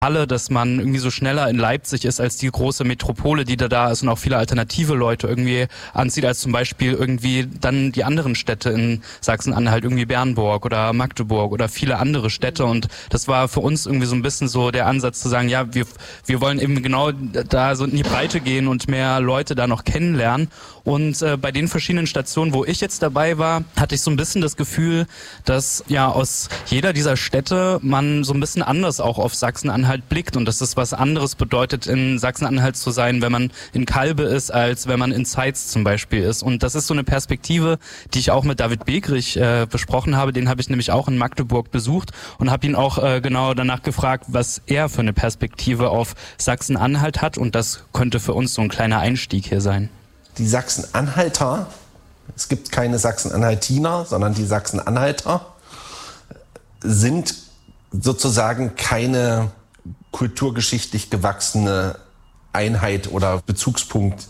Halle, dass man irgendwie so schneller in Leipzig ist als die große Metropole, die da ist und auch viele alternative Leute irgendwie anzieht, als zum Beispiel irgendwie dann die anderen Städte in Sachsen-Anhalt, irgendwie Bernburg oder Magdeburg oder viele andere Städte. Und das war für uns irgendwie so ein bisschen so der Ansatz zu sagen, ja, wir wollen eben genau da so in die Breite gehen und mehr Leute da noch kennenlernen. Und bei den verschiedenen Stationen, wo ich jetzt dabei war, hatte ich so ein bisschen das Gefühl, dass ja aus jeder dieser Städte man so ein bisschen anders auch auf Sachsen-Anhalt blickt und dass es was anderes bedeutet, in Sachsen-Anhalt zu sein, wenn man in Kalbe ist, als wenn man in Zeitz zum Beispiel ist. Und das ist so eine Perspektive, die ich auch mit David Begrich besprochen habe. Den habe ich nämlich auch in Magdeburg besucht und habe ihn auch genau danach gefragt, was er für eine Perspektive auf Sachsen-Anhalt hat. Und das könnte für uns so ein kleiner Einstieg hier sein. Die Sachsen-Anhalter, es gibt keine Sachsen-Anhaltiner, sondern die Sachsen-Anhalter sind sozusagen keine kulturgeschichtlich gewachsene Einheit oder Bezugspunkt,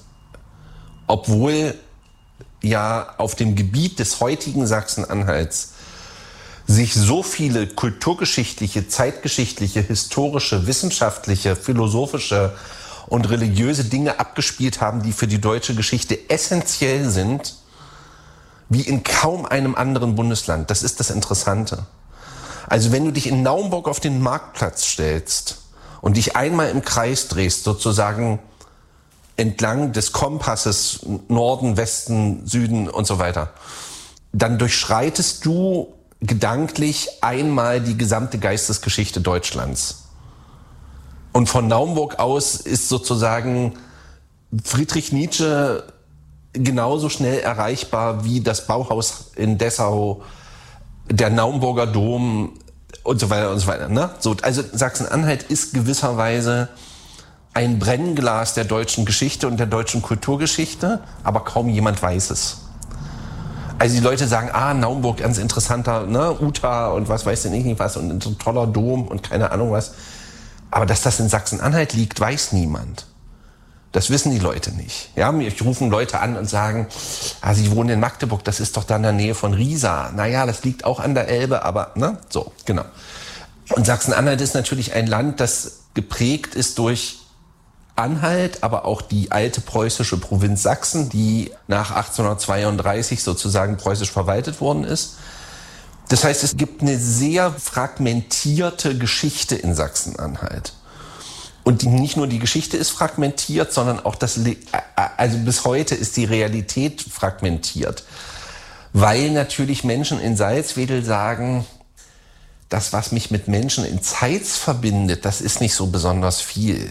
obwohl ja auf dem Gebiet des heutigen Sachsen-Anhalts sich so viele kulturgeschichtliche, zeitgeschichtliche, historische, wissenschaftliche, philosophische und religiöse Dinge abgespielt haben, die für die deutsche Geschichte essentiell sind, wie in kaum einem anderen Bundesland. Das ist das Interessante. Also wenn du dich in Naumburg auf den Marktplatz stellst und dich einmal im Kreis drehst, sozusagen entlang des Kompasses Norden, Westen, Süden und so weiter, dann durchschreitest du gedanklich einmal die gesamte Geistesgeschichte Deutschlands. Und von Naumburg aus ist sozusagen Friedrich Nietzsche genauso schnell erreichbar wie das Bauhaus in Dessau, der Naumburger Dom und so weiter und so weiter. Ne? So, also Sachsen-Anhalt ist gewisserweise ein Brennglas der deutschen Geschichte und der deutschen Kulturgeschichte, aber kaum jemand weiß es. Also die Leute sagen, Naumburg, ganz interessanter, ne, Uta und was weiß ich nicht was und ein toller Dom und keine Ahnung was. Aber dass das in Sachsen-Anhalt liegt, weiß niemand. Das wissen die Leute nicht. Ja, mich rufen Leute an und sagen, sie wohnen in Magdeburg, das ist doch da in der Nähe von Riesa. Naja, das liegt auch an der Elbe, aber, ne, so, genau. Und Sachsen-Anhalt ist natürlich ein Land, das geprägt ist durch Anhalt, aber auch die alte preußische Provinz Sachsen, die nach 1832 sozusagen preußisch verwaltet worden ist. Das heißt, es gibt eine sehr fragmentierte Geschichte in Sachsen-Anhalt. Und nicht nur die Geschichte ist fragmentiert, sondern auch also bis heute ist die Realität fragmentiert. Weil natürlich Menschen in Salzwedel sagen, das, was mich mit Menschen in Zeitz verbindet, das ist nicht so besonders viel.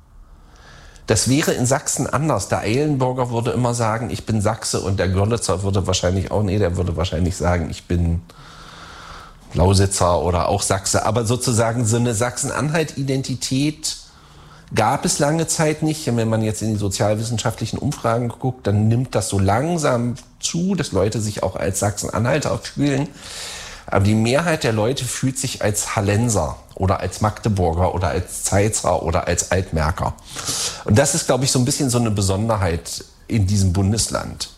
Das wäre in Sachsen anders. Der Eilenburger würde immer sagen, ich bin Sachse, und der Görlitzer würde wahrscheinlich der würde wahrscheinlich sagen, ich bin Lausitzer oder auch Sachse. Aber sozusagen so eine Sachsen-Anhalt-Identität gab es lange Zeit nicht. Wenn man jetzt in die sozialwissenschaftlichen Umfragen guckt, dann nimmt das so langsam zu, dass Leute sich auch als Sachsen-Anhalter fühlen. Aber die Mehrheit der Leute fühlt sich als Hallenser oder als Magdeburger oder als Zeitzer oder als Altmärker. Und das ist, glaube ich, so ein bisschen so eine Besonderheit in diesem Bundesland.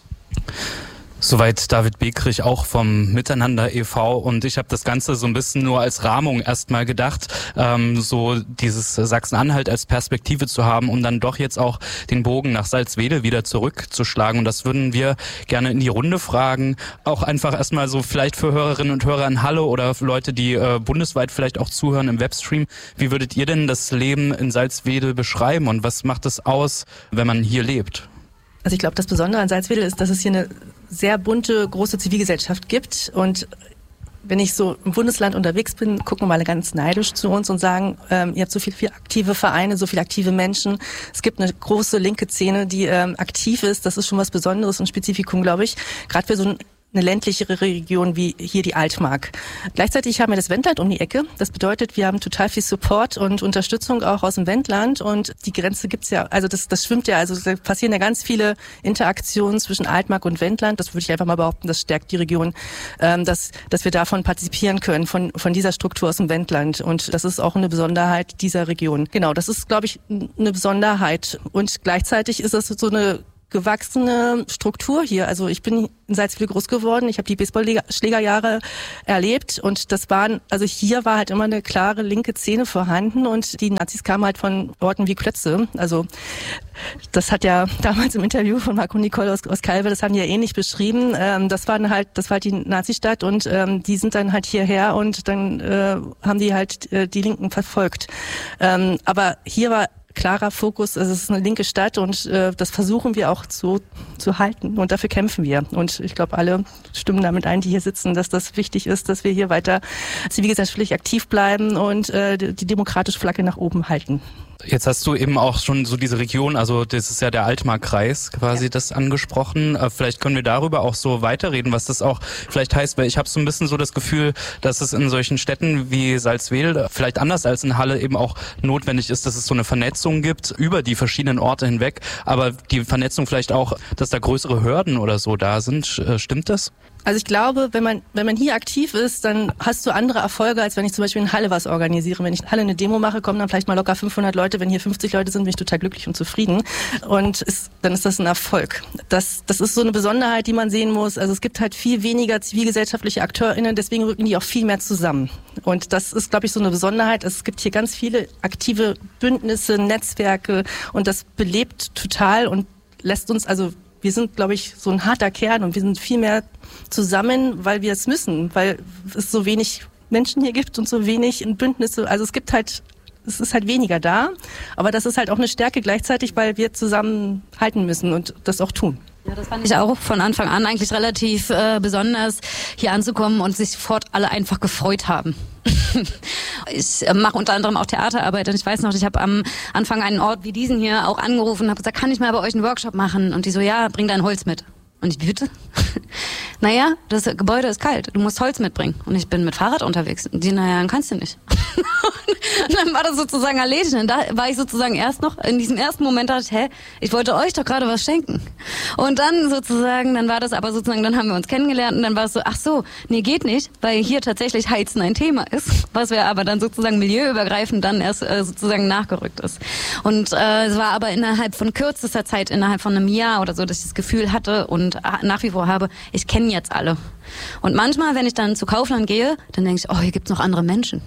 Soweit David Begrich auch vom Miteinander e.V. und ich habe das Ganze so ein bisschen nur als Rahmung erstmal gedacht, so dieses Sachsen-Anhalt als Perspektive zu haben, um dann doch jetzt auch den Bogen nach Salzwedel wieder zurückzuschlagen, und das würden wir gerne in die Runde fragen, auch einfach erstmal so vielleicht für Hörerinnen und Hörer in Halle oder für Leute, die bundesweit vielleicht auch zuhören im Webstream. Wie würdet ihr denn das Leben in Salzwedel beschreiben und was macht es aus, wenn man hier lebt? Also ich glaube, das Besondere an Salzwedel ist, dass es hier eine sehr bunte, große Zivilgesellschaft gibt. Und wenn ich so im Bundesland unterwegs bin, gucken mal alle ganz neidisch zu uns und sagen, ihr habt so viel aktive Vereine, so viele aktive Menschen. Es gibt eine große linke Szene, die aktiv ist. Das ist schon was Besonderes, ein Spezifikum, glaube ich. Gerade für so eine ländlichere Region wie hier die Altmark. Gleichzeitig haben wir das Wendland um die Ecke. Das bedeutet, wir haben total viel Support und Unterstützung auch aus dem Wendland, und die Grenze gibt's ja, also das schwimmt ja, also da passieren ja ganz viele Interaktionen zwischen Altmark und Wendland. Das würde ich einfach mal behaupten, das stärkt die Region, dass wir davon partizipieren können, von dieser Struktur aus dem Wendland, und das ist auch eine Besonderheit dieser Region. Genau, das ist, glaube ich, eine Besonderheit, und gleichzeitig ist das so eine gewachsene Struktur hier. Also ich bin in Salzwedel groß geworden, ich habe die Baseballschlägerjahre erlebt und hier war halt immer eine klare linke Szene vorhanden und die Nazis kamen halt von Orten wie Klötze. Also das hat ja damals im Interview von Marco Nicole aus Calve, das haben die ja ähnlich beschrieben. Das war halt die Nazistadt und die sind dann halt hierher und dann haben die halt die Linken verfolgt. Aber hier war klarer Fokus, es ist eine linke Stadt und das versuchen wir auch zu halten und dafür kämpfen wir. Und ich glaube, alle stimmen damit ein, die hier sitzen, dass das wichtig ist, dass wir hier weiter zivilgesellschaftlich aktiv bleiben und die demokratische Flagge nach oben halten. Jetzt hast du eben auch schon so diese Region, also das ist ja der Altmark-Kreis quasi, das angesprochen. Vielleicht können wir darüber auch so weiterreden, was das auch vielleicht heißt, weil ich habe so ein bisschen so das Gefühl, dass es in solchen Städten wie Salzwedel vielleicht anders als in Halle eben auch notwendig ist, dass es so eine Vernetzung gibt über die verschiedenen Orte hinweg, aber die Vernetzung vielleicht auch, dass da größere Hürden oder so da sind. Stimmt das? Also ich glaube, wenn man hier aktiv ist, dann hast du andere Erfolge, als wenn ich zum Beispiel in Halle was organisiere. Wenn ich in Halle eine Demo mache, kommen dann vielleicht mal locker 500 Leute. Wenn hier 50 Leute sind, bin ich total glücklich und zufrieden. Und dann ist das ein Erfolg. Das ist so eine Besonderheit, die man sehen muss. Also es gibt halt viel weniger zivilgesellschaftliche AkteurInnen, deswegen rücken die auch viel mehr zusammen. Und das ist, glaube ich, so eine Besonderheit. Es gibt hier ganz viele aktive Bündnisse, Netzwerke und das belebt total und lässt uns, also wir sind, glaube ich, so ein harter Kern und wir sind viel mehr zusammen, weil wir es müssen, weil es so wenig Menschen hier gibt und so wenig Bündnisse. Also es ist halt weniger da, aber das ist halt auch eine Stärke gleichzeitig, weil wir zusammenhalten müssen und das auch tun. Ja, das fand ich auch von Anfang an eigentlich relativ besonders, hier anzukommen und sich sofort alle einfach gefreut haben. Ich mache unter anderem auch Theaterarbeit und ich weiß noch, ich habe am Anfang einen Ort wie diesen hier auch angerufen und habe gesagt, kann ich mal bei euch einen Workshop machen? Und die so, ja, bring dein Holz mit. Und ich, bitte? Naja, das Gebäude ist kalt, du musst Holz mitbringen. Und ich bin mit Fahrrad unterwegs. Und die, naja, dann kannst du nicht. Und dann war das sozusagen erledigt. Und da war ich sozusagen erst noch, in diesem ersten Moment dachte ich, ich wollte euch doch gerade was schenken. Und dann sozusagen, dann war das aber sozusagen, dann haben wir uns kennengelernt und dann war es so, ach so, nee, geht nicht, weil hier tatsächlich Heizen ein Thema ist, was wir aber dann sozusagen milieuübergreifend dann erst sozusagen nachgerückt ist. Und es war aber innerhalb von kürzester Zeit, innerhalb von einem Jahr oder so, dass ich das Gefühl hatte und nach wie vor habe, ich kenne jetzt alle. Und manchmal, wenn ich dann zu Kaufland gehe, dann denke ich, oh, hier gibt's noch andere Menschen.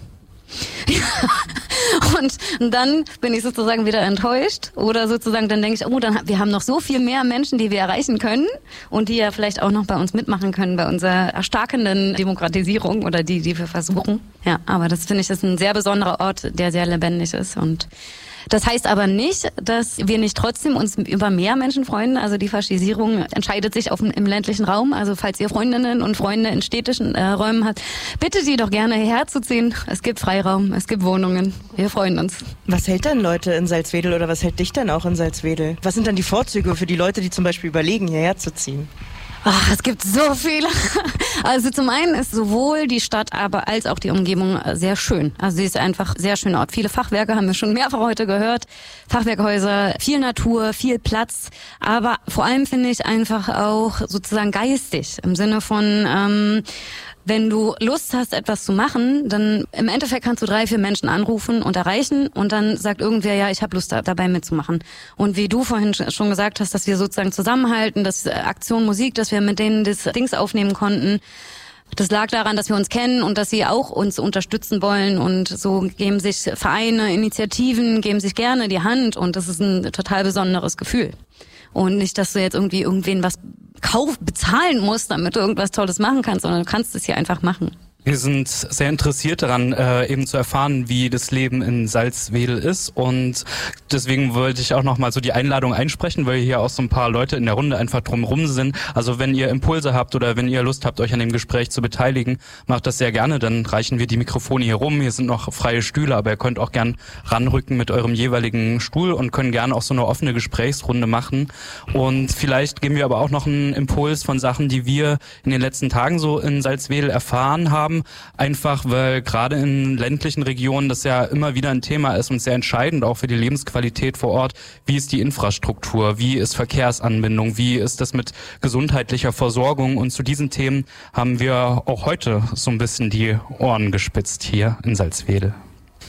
Und dann bin ich sozusagen wieder enttäuscht oder sozusagen dann denke ich, oh, wir haben noch so viel mehr Menschen, die wir erreichen können und die ja vielleicht auch noch bei uns mitmachen können bei unserer erstarkenden Demokratisierung oder die wir versuchen. Ja, aber das finde ich ist ein sehr besonderer Ort, der sehr lebendig ist und das heißt aber nicht, dass wir nicht trotzdem uns über mehr Menschen freuen. Also die Faschisierung entscheidet sich im ländlichen Raum. Also falls ihr Freundinnen und Freunde in städtischen Räumen habt, bitte die doch gerne hierher zu ziehen. Es gibt Freiraum, es gibt Wohnungen. Wir freuen uns. Was hält denn Leute in Salzwedel oder was hält dich denn auch in Salzwedel? Was sind dann die Vorzüge für die Leute, die zum Beispiel überlegen, hierher zu ziehen? Ach, es gibt so viele. Also zum einen ist sowohl die Stadt, aber als auch die Umgebung sehr schön. Also sie ist einfach sehr schön Ort. Viele Fachwerke haben wir schon mehrfach heute gehört. Fachwerkhäuser, viel Natur, viel Platz. Aber vor allem finde ich einfach auch sozusagen geistig. Im Sinne von, wenn du Lust hast, etwas zu machen, dann im Endeffekt kannst du 3, 4 Menschen anrufen und erreichen und dann sagt irgendwer, ja, ich habe Lust dabei mitzumachen. Und wie du vorhin schon gesagt hast, dass wir sozusagen zusammenhalten, dass Aktion Musik, dass wir mit denen das Dings aufnehmen konnten, das lag daran, dass wir uns kennen und dass sie auch uns unterstützen wollen und so geben sich Vereine, Initiativen, geben sich gerne die Hand und das ist ein total besonderes Gefühl. Und nicht, dass du jetzt irgendwie irgendwen was bezahlen musst, damit du irgendwas Tolles machen kannst, sondern du kannst es hier einfach machen. Wir sind sehr interessiert daran, eben zu erfahren, wie das Leben in Salzwedel ist und deswegen wollte ich auch nochmal so die Einladung einsprechen, weil hier auch so ein paar Leute in der Runde einfach drumherum sind. Also wenn ihr Impulse habt oder wenn ihr Lust habt, euch an dem Gespräch zu beteiligen, macht das sehr gerne, dann reichen wir die Mikrofone hier rum. Hier sind noch freie Stühle, aber ihr könnt auch gern ranrücken mit eurem jeweiligen Stuhl und können gerne auch so eine offene Gesprächsrunde machen und vielleicht geben wir aber auch noch einen Impuls von Sachen, die wir in den letzten Tagen so in Salzwedel erfahren haben. Einfach, weil gerade in ländlichen Regionen das ja immer wieder ein Thema ist und sehr entscheidend auch für die Lebensqualität vor Ort. Wie ist die Infrastruktur? Wie ist Verkehrsanbindung? Wie ist das mit gesundheitlicher Versorgung? Und zu diesen Themen haben wir auch heute so ein bisschen die Ohren gespitzt hier in Salzwedel.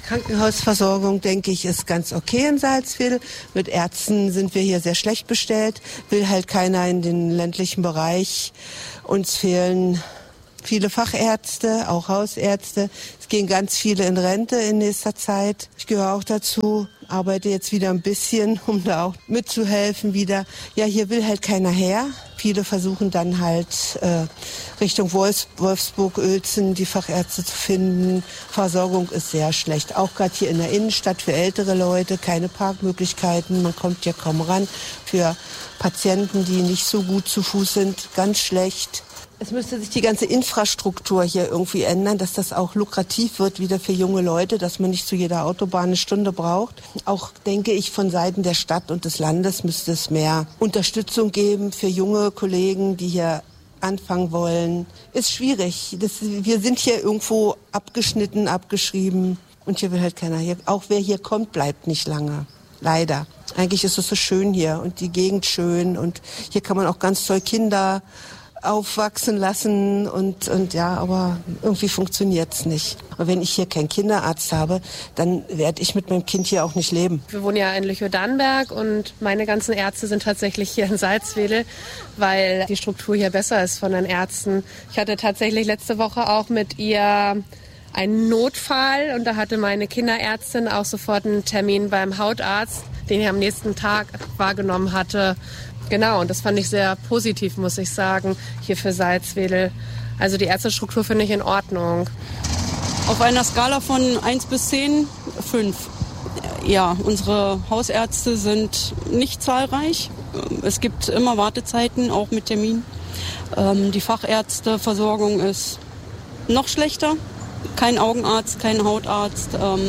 Krankenhausversorgung, denke ich, ist ganz okay in Salzwedel. Mit Ärzten sind wir hier sehr schlecht bestellt. Will halt keiner in den ländlichen Bereich. Uns fehlen viele Fachärzte, auch Hausärzte. Es gehen ganz viele in Rente in nächster Zeit. Ich gehöre auch dazu, arbeite jetzt wieder ein bisschen, um da auch mitzuhelfen wieder. Ja, hier will halt keiner her. Viele versuchen dann halt Richtung Wolfsburg, Uelzen die Fachärzte zu finden. Versorgung ist sehr schlecht. Auch gerade hier in der Innenstadt für ältere Leute, keine Parkmöglichkeiten. Man kommt hier kaum ran. Für Patienten, die nicht so gut zu Fuß sind, ganz schlecht. Es müsste sich die ganze Infrastruktur hier irgendwie ändern, dass das auch lukrativ wird wieder für junge Leute, dass man nicht zu jeder Autobahn eine Stunde braucht. Auch denke ich, von Seiten der Stadt und des Landes müsste es mehr Unterstützung geben für junge Kollegen, die hier anfangen wollen. Ist schwierig. Wir sind hier irgendwo abgeschnitten, abgeschrieben und hier will halt keiner hier. Auch wer hier kommt, bleibt nicht lange. Leider. Eigentlich ist es so schön hier und die Gegend schön und hier kann man auch ganz toll Kinder aufwachsen lassen und ja, aber irgendwie funktioniert's nicht. Und wenn ich hier keinen Kinderarzt habe, dann werde ich mit meinem Kind hier auch nicht leben. Wir wohnen ja in Lüchow-Dannenberg und meine ganzen Ärzte sind tatsächlich hier in Salzwedel, weil die Struktur hier besser ist von den Ärzten. Ich hatte tatsächlich letzte Woche auch mit ihr einen Notfall und da hatte meine Kinderärztin auch sofort einen Termin beim Hautarzt, den ich am nächsten Tag wahrgenommen hatte. Genau, und das fand ich sehr positiv, muss ich sagen, hier für Salzwedel. Also die Ärztestruktur finde ich in Ordnung. Auf einer Skala von 1 bis 10, 5. Ja, unsere Hausärzte sind nicht zahlreich. Es gibt immer Wartezeiten, auch mit Termin. Die Fachärzteversorgung ist noch schlechter. Kein Augenarzt, kein Hautarzt.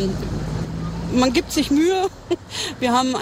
Man gibt sich Mühe. Wir haben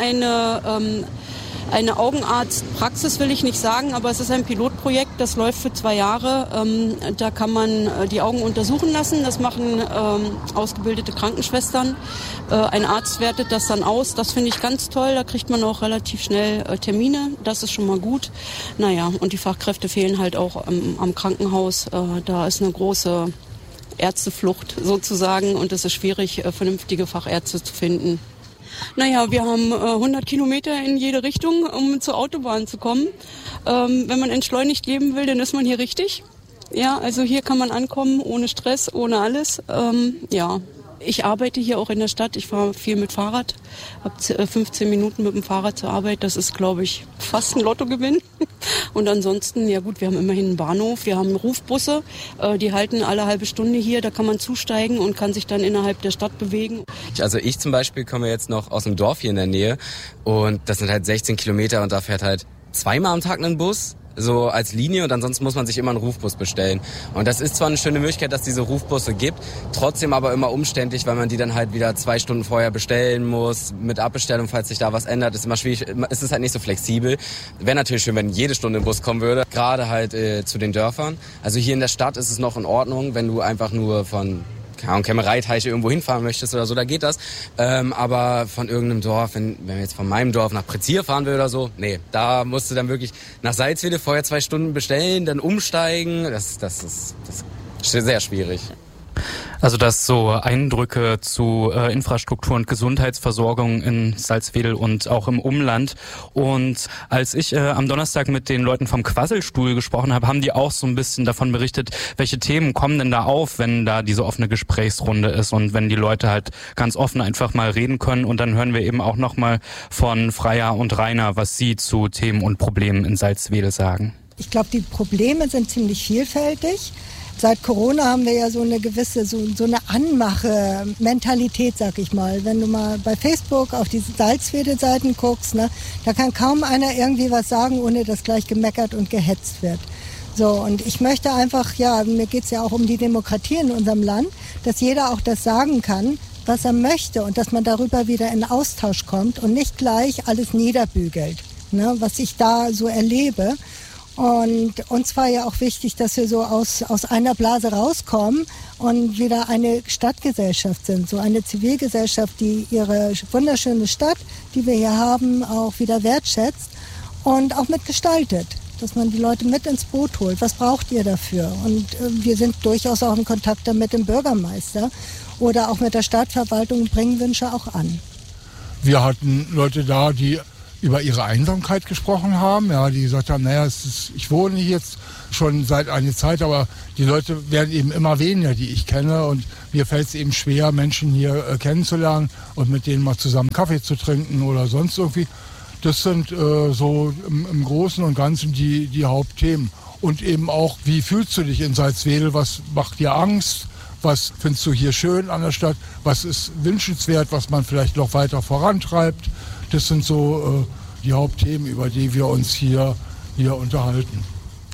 eine Augenarztpraxis, will ich nicht sagen, aber es ist ein Pilotprojekt, das läuft für 2 Jahre. Da kann man die Augen untersuchen lassen, das machen ausgebildete Krankenschwestern. Ein Arzt wertet das dann aus, das finde ich ganz toll, da kriegt man auch relativ schnell Termine, das ist schon mal gut. Naja, und die Fachkräfte fehlen halt auch am Krankenhaus, da ist eine große Ärzteflucht sozusagen und es ist schwierig, vernünftige Fachärzte zu finden. Naja, wir haben 100 Kilometer in jede Richtung, um zur Autobahn zu kommen. Wenn man entschleunigt leben will, dann ist man hier richtig. Ja, also hier kann man ankommen, ohne Stress, ohne alles. Ja, ich arbeite hier auch in der Stadt. Ich fahre viel mit Fahrrad, habe 15 Minuten mit dem Fahrrad zur Arbeit. Das ist, glaube ich, fast ein Lottogewinn. Und ansonsten, ja gut, wir haben immerhin einen Bahnhof, wir haben Rufbusse, die halten alle halbe Stunde hier. Da kann man zusteigen und kann sich dann innerhalb der Stadt bewegen. Also ich zum Beispiel komme jetzt noch aus einem Dorf hier in der Nähe und das sind halt 16 Kilometer und da fährt halt 2-mal am Tag ein Bus. So als Linie und ansonsten muss man sich immer einen Rufbus bestellen. Und das ist zwar eine schöne Möglichkeit, dass es diese Rufbusse gibt, trotzdem aber immer umständlich, weil man die dann halt wieder 2 Stunden vorher bestellen muss, mit Abbestellung, falls sich da was ändert, ist immer schwierig, es ist halt nicht so flexibel. Wäre natürlich schön, wenn jede Stunde ein Bus kommen würde, gerade halt zu den Dörfern. Also hier in der Stadt ist es noch in Ordnung, wenn du einfach nur von Kämmereiteiche irgendwo hinfahren möchtest oder so, da geht das. Aber von irgendeinem Dorf, wenn wir jetzt von meinem Dorf nach Prezier fahren will oder so, nee, da musst du dann wirklich nach Salzwedel vorher 2 Stunden bestellen, dann umsteigen. Das ist sehr schwierig. Also das so Eindrücke zu Infrastruktur und Gesundheitsversorgung in Salzwedel und auch im Umland. Und als ich am Donnerstag mit den Leuten vom Quasselstuhl gesprochen habe, haben die auch so ein bisschen davon berichtet, welche Themen kommen denn da auf, wenn da diese offene Gesprächsrunde ist und wenn die Leute halt ganz offen einfach mal reden können. Und dann hören wir eben auch nochmal von Freya und Rainer, was sie zu Themen und Problemen in Salzwedel sagen. Ich glaube, die Probleme sind ziemlich vielfältig. Seit Corona haben wir ja so eine gewisse, so eine Anmache-Mentalität, sag ich mal. Wenn du mal bei Facebook auf diese Salzwedel-Seiten guckst, ne, da kann kaum einer irgendwie was sagen, ohne dass gleich gemeckert und gehetzt wird. So, und ich möchte einfach, ja, mir geht's ja auch um die Demokratie in unserem Land, dass jeder auch das sagen kann, was er möchte und dass man darüber wieder in Austausch kommt und nicht gleich alles niederbügelt, ne, was ich da so erlebe. Und uns war ja auch wichtig, dass wir so aus einer Blase rauskommen und wieder eine Stadtgesellschaft sind, so eine Zivilgesellschaft, die ihre wunderschöne Stadt, die wir hier haben, auch wieder wertschätzt und auch mitgestaltet, dass man die Leute mit ins Boot holt. Was braucht ihr dafür? Und wir sind durchaus auch in Kontakt mit dem Bürgermeister, oder auch mit der Stadtverwaltung bringen Wünsche auch an. Wir hatten Leute da, die über ihre Einsamkeit gesprochen haben, ja, die gesagt haben, ich wohne hier jetzt schon seit einer Zeit, aber die Leute werden eben immer weniger, die ich kenne, und mir fällt es eben schwer, Menschen hier kennenzulernen und mit denen mal zusammen Kaffee zu trinken oder sonst irgendwie. Das sind so im Großen und Ganzen die Hauptthemen. Und eben auch, wie fühlst du dich in Salzwedel, was macht dir Angst? Was findest du hier schön an der Stadt? Was ist wünschenswert, was man vielleicht noch weiter vorantreibt? Das sind so die Hauptthemen, über die wir uns hier unterhalten.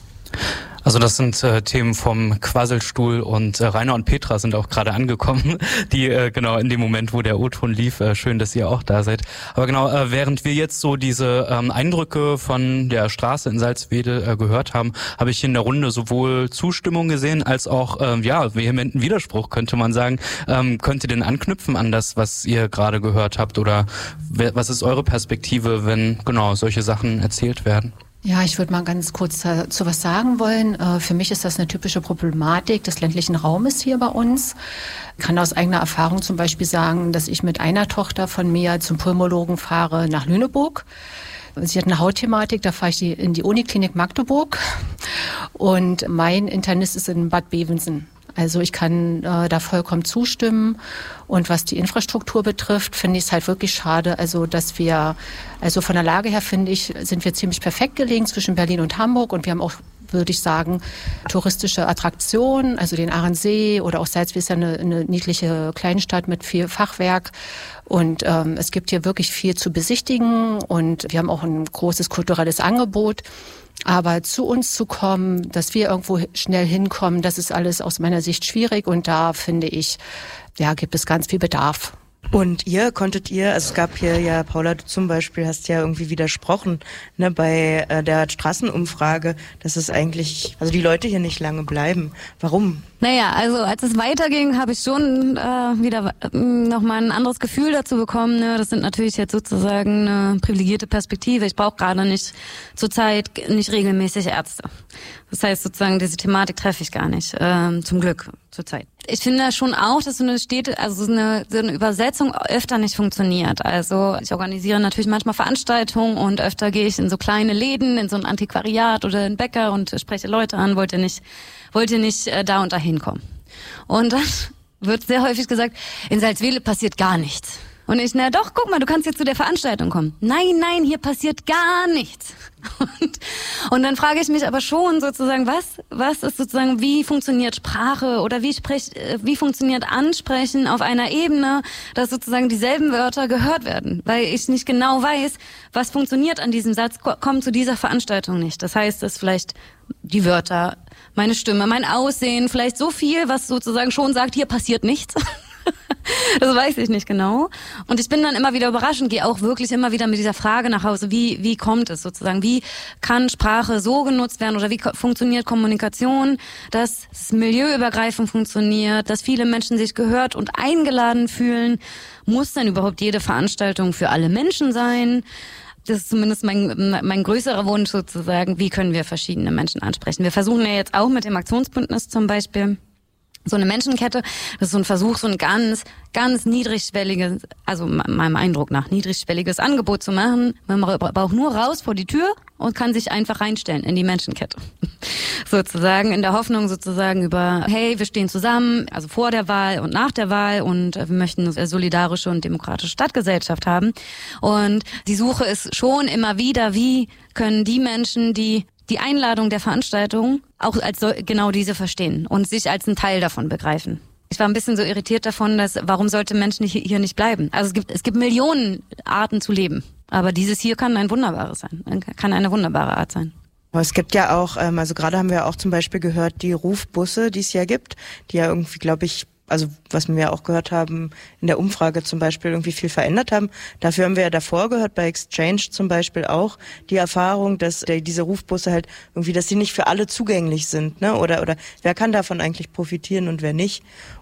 Also das sind Themen vom Quasselstuhl, und Rainer und Petra sind auch gerade angekommen, die genau in dem Moment, wo der O-Ton lief, schön, dass ihr auch da seid. Aber genau, während wir jetzt so diese Eindrücke von der Straße in Salzwedel gehört haben, habe ich hier in der Runde sowohl Zustimmung gesehen, als auch vehementen Widerspruch, könnte man sagen. Könnt ihr denn anknüpfen an das, was ihr gerade gehört habt, oder was ist eure Perspektive, wenn genau solche Sachen erzählt werden? Ja, ich würde mal ganz kurz dazu was sagen wollen. Für mich ist das eine typische Problematik des ländlichen Raumes hier bei uns. Ich kann aus eigener Erfahrung zum Beispiel sagen, dass ich mit einer Tochter von mir zum Pulmologen fahre nach Lüneburg. Sie hat eine Hautthematik, da fahre ich in die Uniklinik Magdeburg. Und mein Internist ist in Bad Bevensen. Also ich kann da vollkommen zustimmen. Und was die Infrastruktur betrifft, finde ich es halt wirklich schade, also dass wir, also von der Lage her finde ich, sind wir ziemlich perfekt gelegen zwischen Berlin und Hamburg, und wir haben auch, würde ich sagen, touristische Attraktionen, also den Ahrensee, oder auch Salzwedel ist ja eine niedliche Kleinstadt mit viel Fachwerk. Und es gibt hier wirklich viel zu besichtigen, und wir haben auch ein großes kulturelles Angebot. Aber zu uns zu kommen, dass wir irgendwo schnell hinkommen, das ist alles aus meiner Sicht schwierig, und da finde ich, ja, gibt es ganz viel Bedarf. Und also es gab hier ja, Paula, du zum Beispiel hast ja irgendwie widersprochen, ne, bei der Straßenumfrage, dass es eigentlich, also die Leute hier nicht lange bleiben. Warum? Naja, also als es weiterging, habe ich schon wieder nochmal ein anderes Gefühl dazu bekommen. Ne? Das sind natürlich jetzt sozusagen eine privilegierte Perspektive. Ich brauche gerade zurzeit nicht regelmäßig Ärzte. Das heißt sozusagen, diese Thematik treffe ich gar nicht, zum Glück zurzeit. Ich finde schon auch, dass so eine Übersetzung öfter nicht funktioniert. Also ich organisiere natürlich manchmal Veranstaltungen, und öfter gehe ich in so kleine Läden, in so ein Antiquariat oder in Bäcker und spreche Leute an, wollte nicht da und dahin kommen. Und dann wird sehr häufig gesagt, in Salzwedel passiert gar nichts. Und ich, na doch, guck mal, du kannst jetzt zu der Veranstaltung kommen. Nein, hier passiert gar nichts. Und dann frage ich mich aber schon sozusagen, was ist sozusagen, wie funktioniert Sprache, oder wie funktioniert Ansprechen auf einer Ebene, dass sozusagen dieselben Wörter gehört werden, weil ich nicht genau weiß, was funktioniert an diesem Satz, kommt zu dieser Veranstaltung nicht. Das heißt, dass vielleicht die Wörter, meine Stimme, mein Aussehen, vielleicht so viel, was sozusagen schon sagt, hier passiert nichts. Das weiß ich nicht genau. Und ich bin dann immer wieder überrascht und gehe auch wirklich immer wieder mit dieser Frage nach Hause, wie kommt es sozusagen, wie kann Sprache so genutzt werden, oder wie funktioniert Kommunikation, dass es milieuübergreifend funktioniert, dass viele Menschen sich gehört und eingeladen fühlen. Muss denn überhaupt jede Veranstaltung für alle Menschen sein? Das ist zumindest mein größerer Wunsch sozusagen, wie können wir verschiedene Menschen ansprechen. Wir versuchen ja jetzt auch mit dem Aktionsbündnis zum Beispiel so eine Menschenkette, das ist so ein Versuch, so ein ganz niedrigschwelliges, also meinem Eindruck nach, niedrigschwelliges Angebot zu machen. Man braucht nur raus vor die Tür und kann sich einfach reinstellen in die Menschenkette. Sozusagen in der Hoffnung sozusagen über, hey, wir stehen zusammen, also vor der Wahl und nach der Wahl, und wir möchten eine solidarische und demokratische Stadtgesellschaft haben. Und die Suche ist schon immer wieder, wie können die Menschen, die Einladung der Veranstaltung auch als genau diese verstehen und sich als einen Teil davon begreifen. Ich war ein bisschen so irritiert davon, warum sollte Menschen hier nicht bleiben? Also es gibt Millionen Arten zu leben, aber dieses hier kann eine wunderbare Art sein. Aber es gibt ja auch, also gerade haben wir auch zum Beispiel gehört, die Rufbusse, die es ja gibt, die ja irgendwie, glaube ich, also was wir auch gehört haben, in der Umfrage zum Beispiel irgendwie viel verändert haben. Dafür haben wir ja davor gehört, bei Exchange zum Beispiel auch, die Erfahrung, dass diese Rufbusse halt irgendwie, dass sie nicht für alle zugänglich sind, ne? Oder wer kann davon eigentlich profitieren und wer nicht?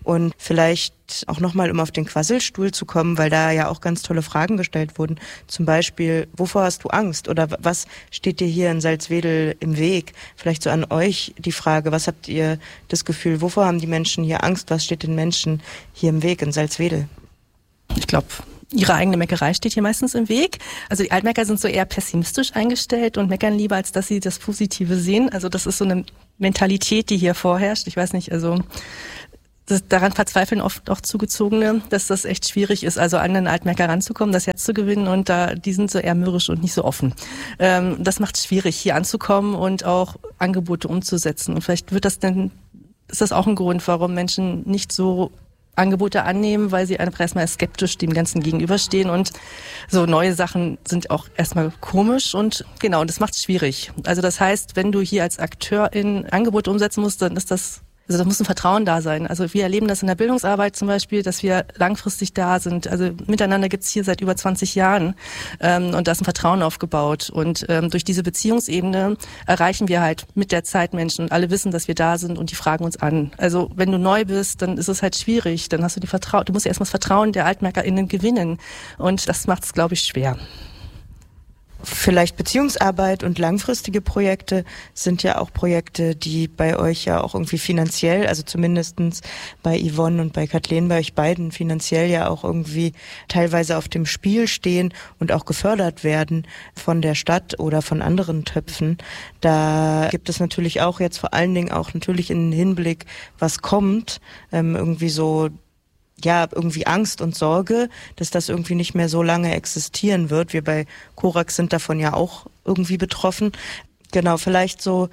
Und vielleicht auch nochmal, um auf den Quasselstuhl zu kommen, weil da ja auch ganz tolle Fragen gestellt wurden. Zum Beispiel, wovor hast du Angst? Oder was steht dir hier in Salzwedel im Weg? Vielleicht so an euch die Frage, was habt ihr das Gefühl, wovor haben die Menschen hier Angst? Was steht den Menschen hier im Weg in Salzwedel? Ich glaube, ihre eigene Meckerei steht hier meistens im Weg. Also die Altmecker sind so eher pessimistisch eingestellt und meckern lieber, als dass sie das Positive sehen. Also das ist so eine Mentalität, die hier vorherrscht. Ich weiß nicht, also daran verzweifeln oft auch Zugezogene, dass das echt schwierig ist, also an den Altmecker ranzukommen, das Herz zu gewinnen, und die sind so eher mürrisch und nicht so offen. Das macht es schwierig, hier anzukommen und auch Angebote umzusetzen. Und vielleicht ist das auch ein Grund, warum Menschen nicht so Angebote annehmen, weil sie erstmal skeptisch dem Ganzen gegenüberstehen, und so neue Sachen sind auch erstmal komisch, und genau, das macht es schwierig. Also das heißt, wenn du hier als Akteurin Angebote umsetzen musst, dann ist das, also da muss ein Vertrauen da sein. Also wir erleben das in der Bildungsarbeit zum Beispiel, dass wir langfristig da sind. Also miteinander gibt's hier seit über 20 Jahren, und da ist ein Vertrauen aufgebaut. Und durch diese Beziehungsebene erreichen wir halt mit der Zeit Menschen, und alle wissen, dass wir da sind, und die fragen uns an. Also wenn du neu bist, dann ist es halt schwierig. Dann hast du du musst ja erstmal das Vertrauen der AltmerkerInnen gewinnen, und das macht's, glaube ich, schwer. Vielleicht Beziehungsarbeit und langfristige Projekte sind ja auch Projekte, die bei euch ja auch irgendwie finanziell, also zumindestens bei Yvonne und bei Kathleen, bei euch beiden finanziell ja auch irgendwie teilweise auf dem Spiel stehen und auch gefördert werden von der Stadt oder von anderen Töpfen. Da gibt es natürlich auch jetzt vor allen Dingen auch natürlich in Hinblick, was kommt, irgendwie so, ja, irgendwie Angst und Sorge, dass das irgendwie nicht mehr so lange existieren wird. Wir bei Korax sind davon ja auch irgendwie betroffen. Genau, vielleicht so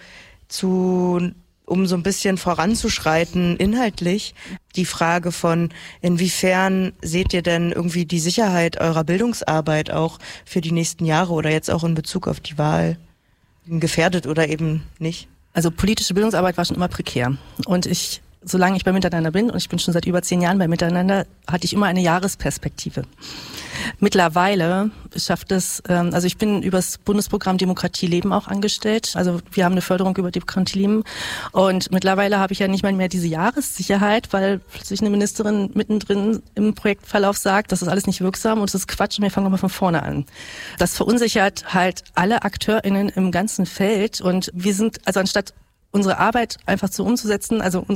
um so ein bisschen voranzuschreiten inhaltlich, die Frage von, inwiefern seht ihr denn irgendwie die Sicherheit eurer Bildungsarbeit auch für die nächsten Jahre oder jetzt auch in Bezug auf die Wahl gefährdet oder eben nicht? Also politische Bildungsarbeit war schon immer prekär, und solange ich bei Miteinander bin, und ich bin schon seit über 10 Jahren bei Miteinander, hatte ich immer eine Jahresperspektive. Mittlerweile schafft es, also ich bin übers Bundesprogramm Demokratie leben auch angestellt. Also wir haben eine Förderung über Demokratie leben, und mittlerweile habe ich ja nicht mal mehr diese Jahressicherheit, weil plötzlich eine Ministerin mittendrin im Projektverlauf sagt, das ist alles nicht wirksam und das ist Quatsch, und wir fangen nochmal von vorne an. Das verunsichert halt alle AkteurInnen im ganzen Feld, und wir sind, also anstatt unsere Arbeit einfach so umzusetzen, also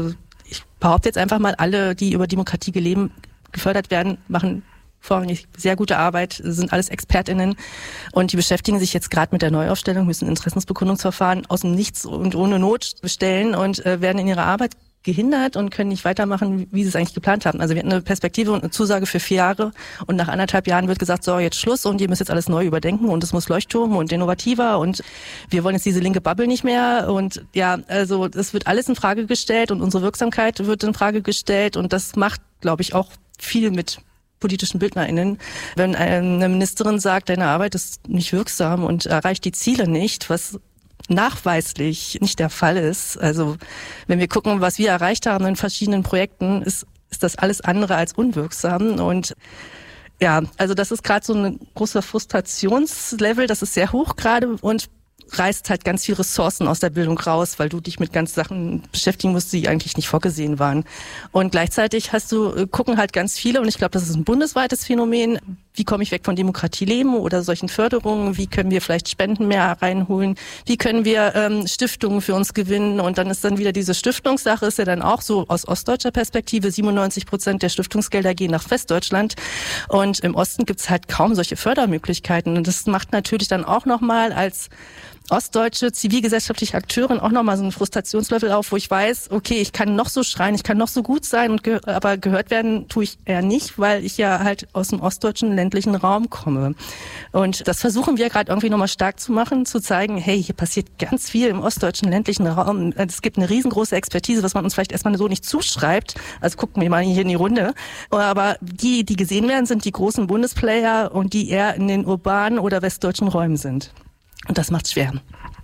ich behaupte jetzt einfach mal, alle, die über Demokratie gefördert werden, machen vorrangig sehr gute Arbeit, sind alles ExpertInnen, und die beschäftigen sich jetzt gerade mit der Neuaufstellung, müssen Interessensbekundungsverfahren aus dem Nichts und ohne Not stellen und werden in ihrer Arbeit gehindert und können nicht weitermachen, wie sie es eigentlich geplant haben. Also wir hatten eine Perspektive und eine Zusage für 4 Jahre, und nach 1,5 Jahren wird gesagt, so, jetzt Schluss, und ihr müsst jetzt alles neu überdenken, und es muss Leuchtturm und innovativer, und wir wollen jetzt diese linke Bubble nicht mehr, und ja, also es wird alles in Frage gestellt, und unsere Wirksamkeit wird in Frage gestellt, und das macht, glaube ich, auch viel mit politischen BildnerInnen. Wenn eine Ministerin sagt, deine Arbeit ist nicht wirksam und erreicht die Ziele nicht, was nachweislich nicht der Fall ist. Also wenn wir gucken, was wir erreicht haben in verschiedenen Projekten, ist das alles andere als unwirksam. Und ja, also das ist gerade so ein großer Frustrationslevel, das ist sehr hoch gerade, und reißt halt ganz viele Ressourcen aus der Bildung raus, weil du dich mit ganz Sachen beschäftigen musst, die eigentlich nicht vorgesehen waren. Und gleichzeitig gucken halt ganz viele, und ich glaube, das ist ein bundesweites Phänomen, wie komme ich weg von Demokratie leben oder solchen Förderungen, wie können wir vielleicht Spenden mehr reinholen, wie können wir Stiftungen für uns gewinnen, und dann ist dann wieder diese Stiftungssache, ist ja dann auch so aus ostdeutscher Perspektive, 97% der Stiftungsgelder gehen nach Westdeutschland, und im Osten gibt's halt kaum solche Fördermöglichkeiten, und das macht natürlich dann auch nochmal als ostdeutsche zivilgesellschaftliche Akteurin auch nochmal so einen Frustrationslevel auf, wo ich weiß, okay, ich kann noch so schreien, ich kann noch so gut sein, aber gehört werden tue ich eher nicht, weil ich ja halt aus dem ostdeutschen ländlichen Raum komme. Und das versuchen wir gerade irgendwie nochmal stark zu machen, zu zeigen, hey, hier passiert ganz viel im ostdeutschen ländlichen Raum. Es gibt eine riesengroße Expertise, was man uns vielleicht erstmal so nicht zuschreibt. Also gucken wir mal hier in die Runde. Aber die gesehen werden, sind die großen Bundesplayer, und die eher in den urbanen oder westdeutschen Räumen sind. Und das macht's schwer.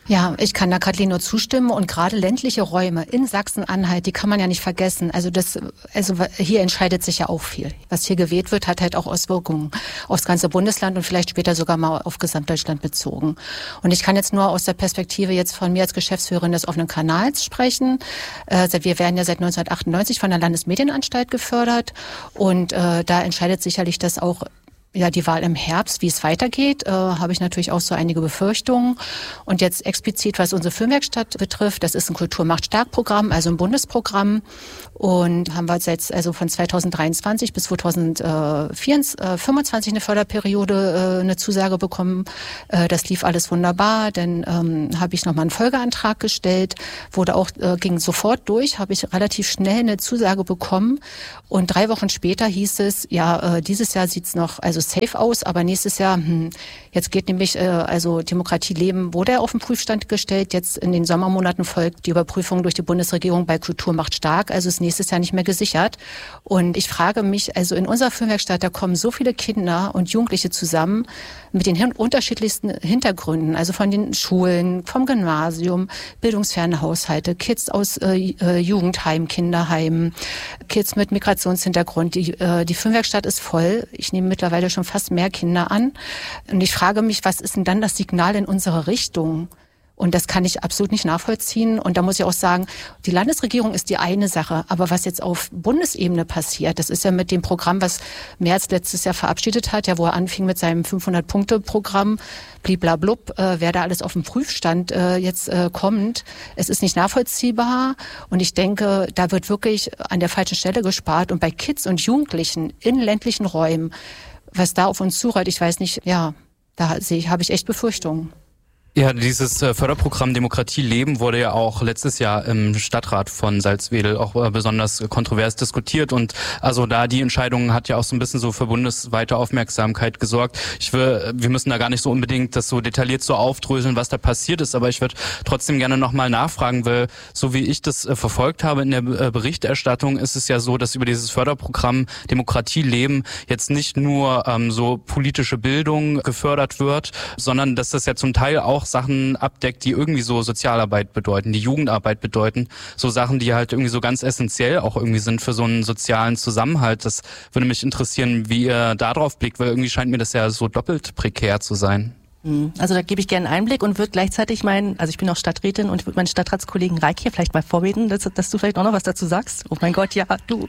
Ja, ich kann da Kathleen nur zustimmen und gerade ländliche Räume in Sachsen-Anhalt, die kann man ja nicht vergessen. Also hier entscheidet sich ja auch viel. Was hier gewählt wird, hat halt auch Auswirkungen aufs ganze Bundesland und vielleicht später sogar mal auf Gesamtdeutschland bezogen. Und ich kann jetzt nur aus der Perspektive jetzt von mir als Geschäftsführerin des offenen Kanals sprechen. Wir werden ja seit 1998 von der Landesmedienanstalt gefördert und da entscheidet sicherlich das auch die Wahl im Herbst, wie es weitergeht, habe ich natürlich auch so einige Befürchtungen. Und jetzt explizit, was unsere Filmwerkstatt betrifft, das ist ein Kultur macht stark Programm, also ein Bundesprogramm. Und haben wir jetzt also von 2023 bis 2025 eine Förderperiode, eine Zusage bekommen. Das lief alles wunderbar. Dann habe ich nochmal einen Folgeantrag gestellt, ging sofort durch, habe ich relativ schnell eine Zusage bekommen. Und 3 Wochen später hieß es, dieses Jahr sieht's noch safe aus, aber nächstes Jahr, jetzt geht nämlich, Demokratie leben, wurde er auf den Prüfstand gestellt. Jetzt in den Sommermonaten folgt die Überprüfung durch die Bundesregierung bei Kultur macht stark, also ist nächstes Jahr nicht mehr gesichert. Und ich frage mich, also in unserer Filmwerkstatt, da kommen so viele Kinder und Jugendliche zusammen mit den unterschiedlichsten Hintergründen, also von den Schulen, vom Gymnasium, bildungsferne Haushalte, Kids aus Jugendheimen, Kinderheimen, Kids mit Migrationshintergrund. Die Filmwerkstatt ist voll. Ich nehme mittlerweile schon fast mehr Kinder an. Und ich frage mich, was ist denn dann das Signal in unsere Richtung? Und das kann ich absolut nicht nachvollziehen. Und da muss ich auch sagen, die Landesregierung ist die eine Sache. Aber was jetzt auf Bundesebene passiert, das ist ja mit dem Programm, was Merz letztes Jahr verabschiedet hat, wo er anfing mit seinem 500-Punkte-Programm, bliblablub, wer da alles auf dem Prüfstand jetzt kommt. Es ist nicht nachvollziehbar. Und ich denke, da wird wirklich an der falschen Stelle gespart. Und bei Kids und Jugendlichen in ländlichen Räumen, was da auf uns zurollt, ich weiß nicht, da habe ich echt Befürchtungen. Ja, dieses Förderprogramm Demokratie leben wurde ja auch letztes Jahr im Stadtrat von Salzwedel auch besonders kontrovers diskutiert und also da die Entscheidung hat ja auch so ein bisschen so für bundesweite Aufmerksamkeit gesorgt. Wir müssen da gar nicht so unbedingt das so detailliert so aufdröseln, was da passiert ist, aber ich würde trotzdem gerne nochmal nachfragen, weil so wie ich das verfolgt habe in der Berichterstattung, ist es ja so, dass über dieses Förderprogramm Demokratie leben jetzt nicht nur so politische Bildung gefördert wird, sondern dass das ja zum Teil auch Sachen abdeckt, die irgendwie so Sozialarbeit bedeuten, die Jugendarbeit bedeuten, so Sachen, die halt irgendwie so ganz essentiell auch irgendwie sind für so einen sozialen Zusammenhalt. Das würde mich interessieren, wie ihr da drauf blickt, weil irgendwie scheint mir das ja so doppelt prekär zu sein. Also da gebe ich gerne einen Einblick und würde gleichzeitig ich bin auch Stadträtin und würde meinen Stadtratskollegen Reik hier vielleicht mal vorbeten, dass du vielleicht auch noch was dazu sagst. Oh mein Gott, ja, du.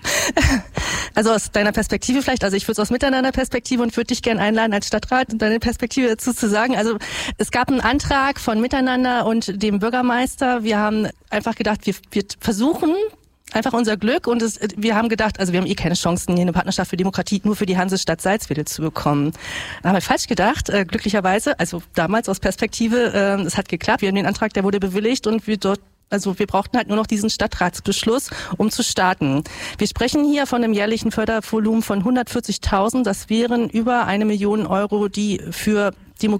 Also aus deiner Perspektive vielleicht, also ich würde es aus Miteinander-Perspektive und würde dich gerne einladen als Stadtrat und deine Perspektive dazu zu sagen. Also es gab einen Antrag von Miteinander und dem Bürgermeister. Wir haben einfach gedacht, wir versuchen einfach unser Glück und wir haben gedacht, also wir haben keine Chancen, hier eine Partnerschaft für Demokratie nur für die Hansestadt Salzwedel zu bekommen. Da haben wir falsch gedacht, glücklicherweise, also damals aus Perspektive, es hat geklappt. Wir haben den Antrag, der wurde bewilligt und wir brauchten halt nur noch diesen Stadtratsbeschluss, um zu starten. Wir sprechen hier von einem jährlichen Fördervolumen von 140.000. Das wären über 1 Million Euro, die für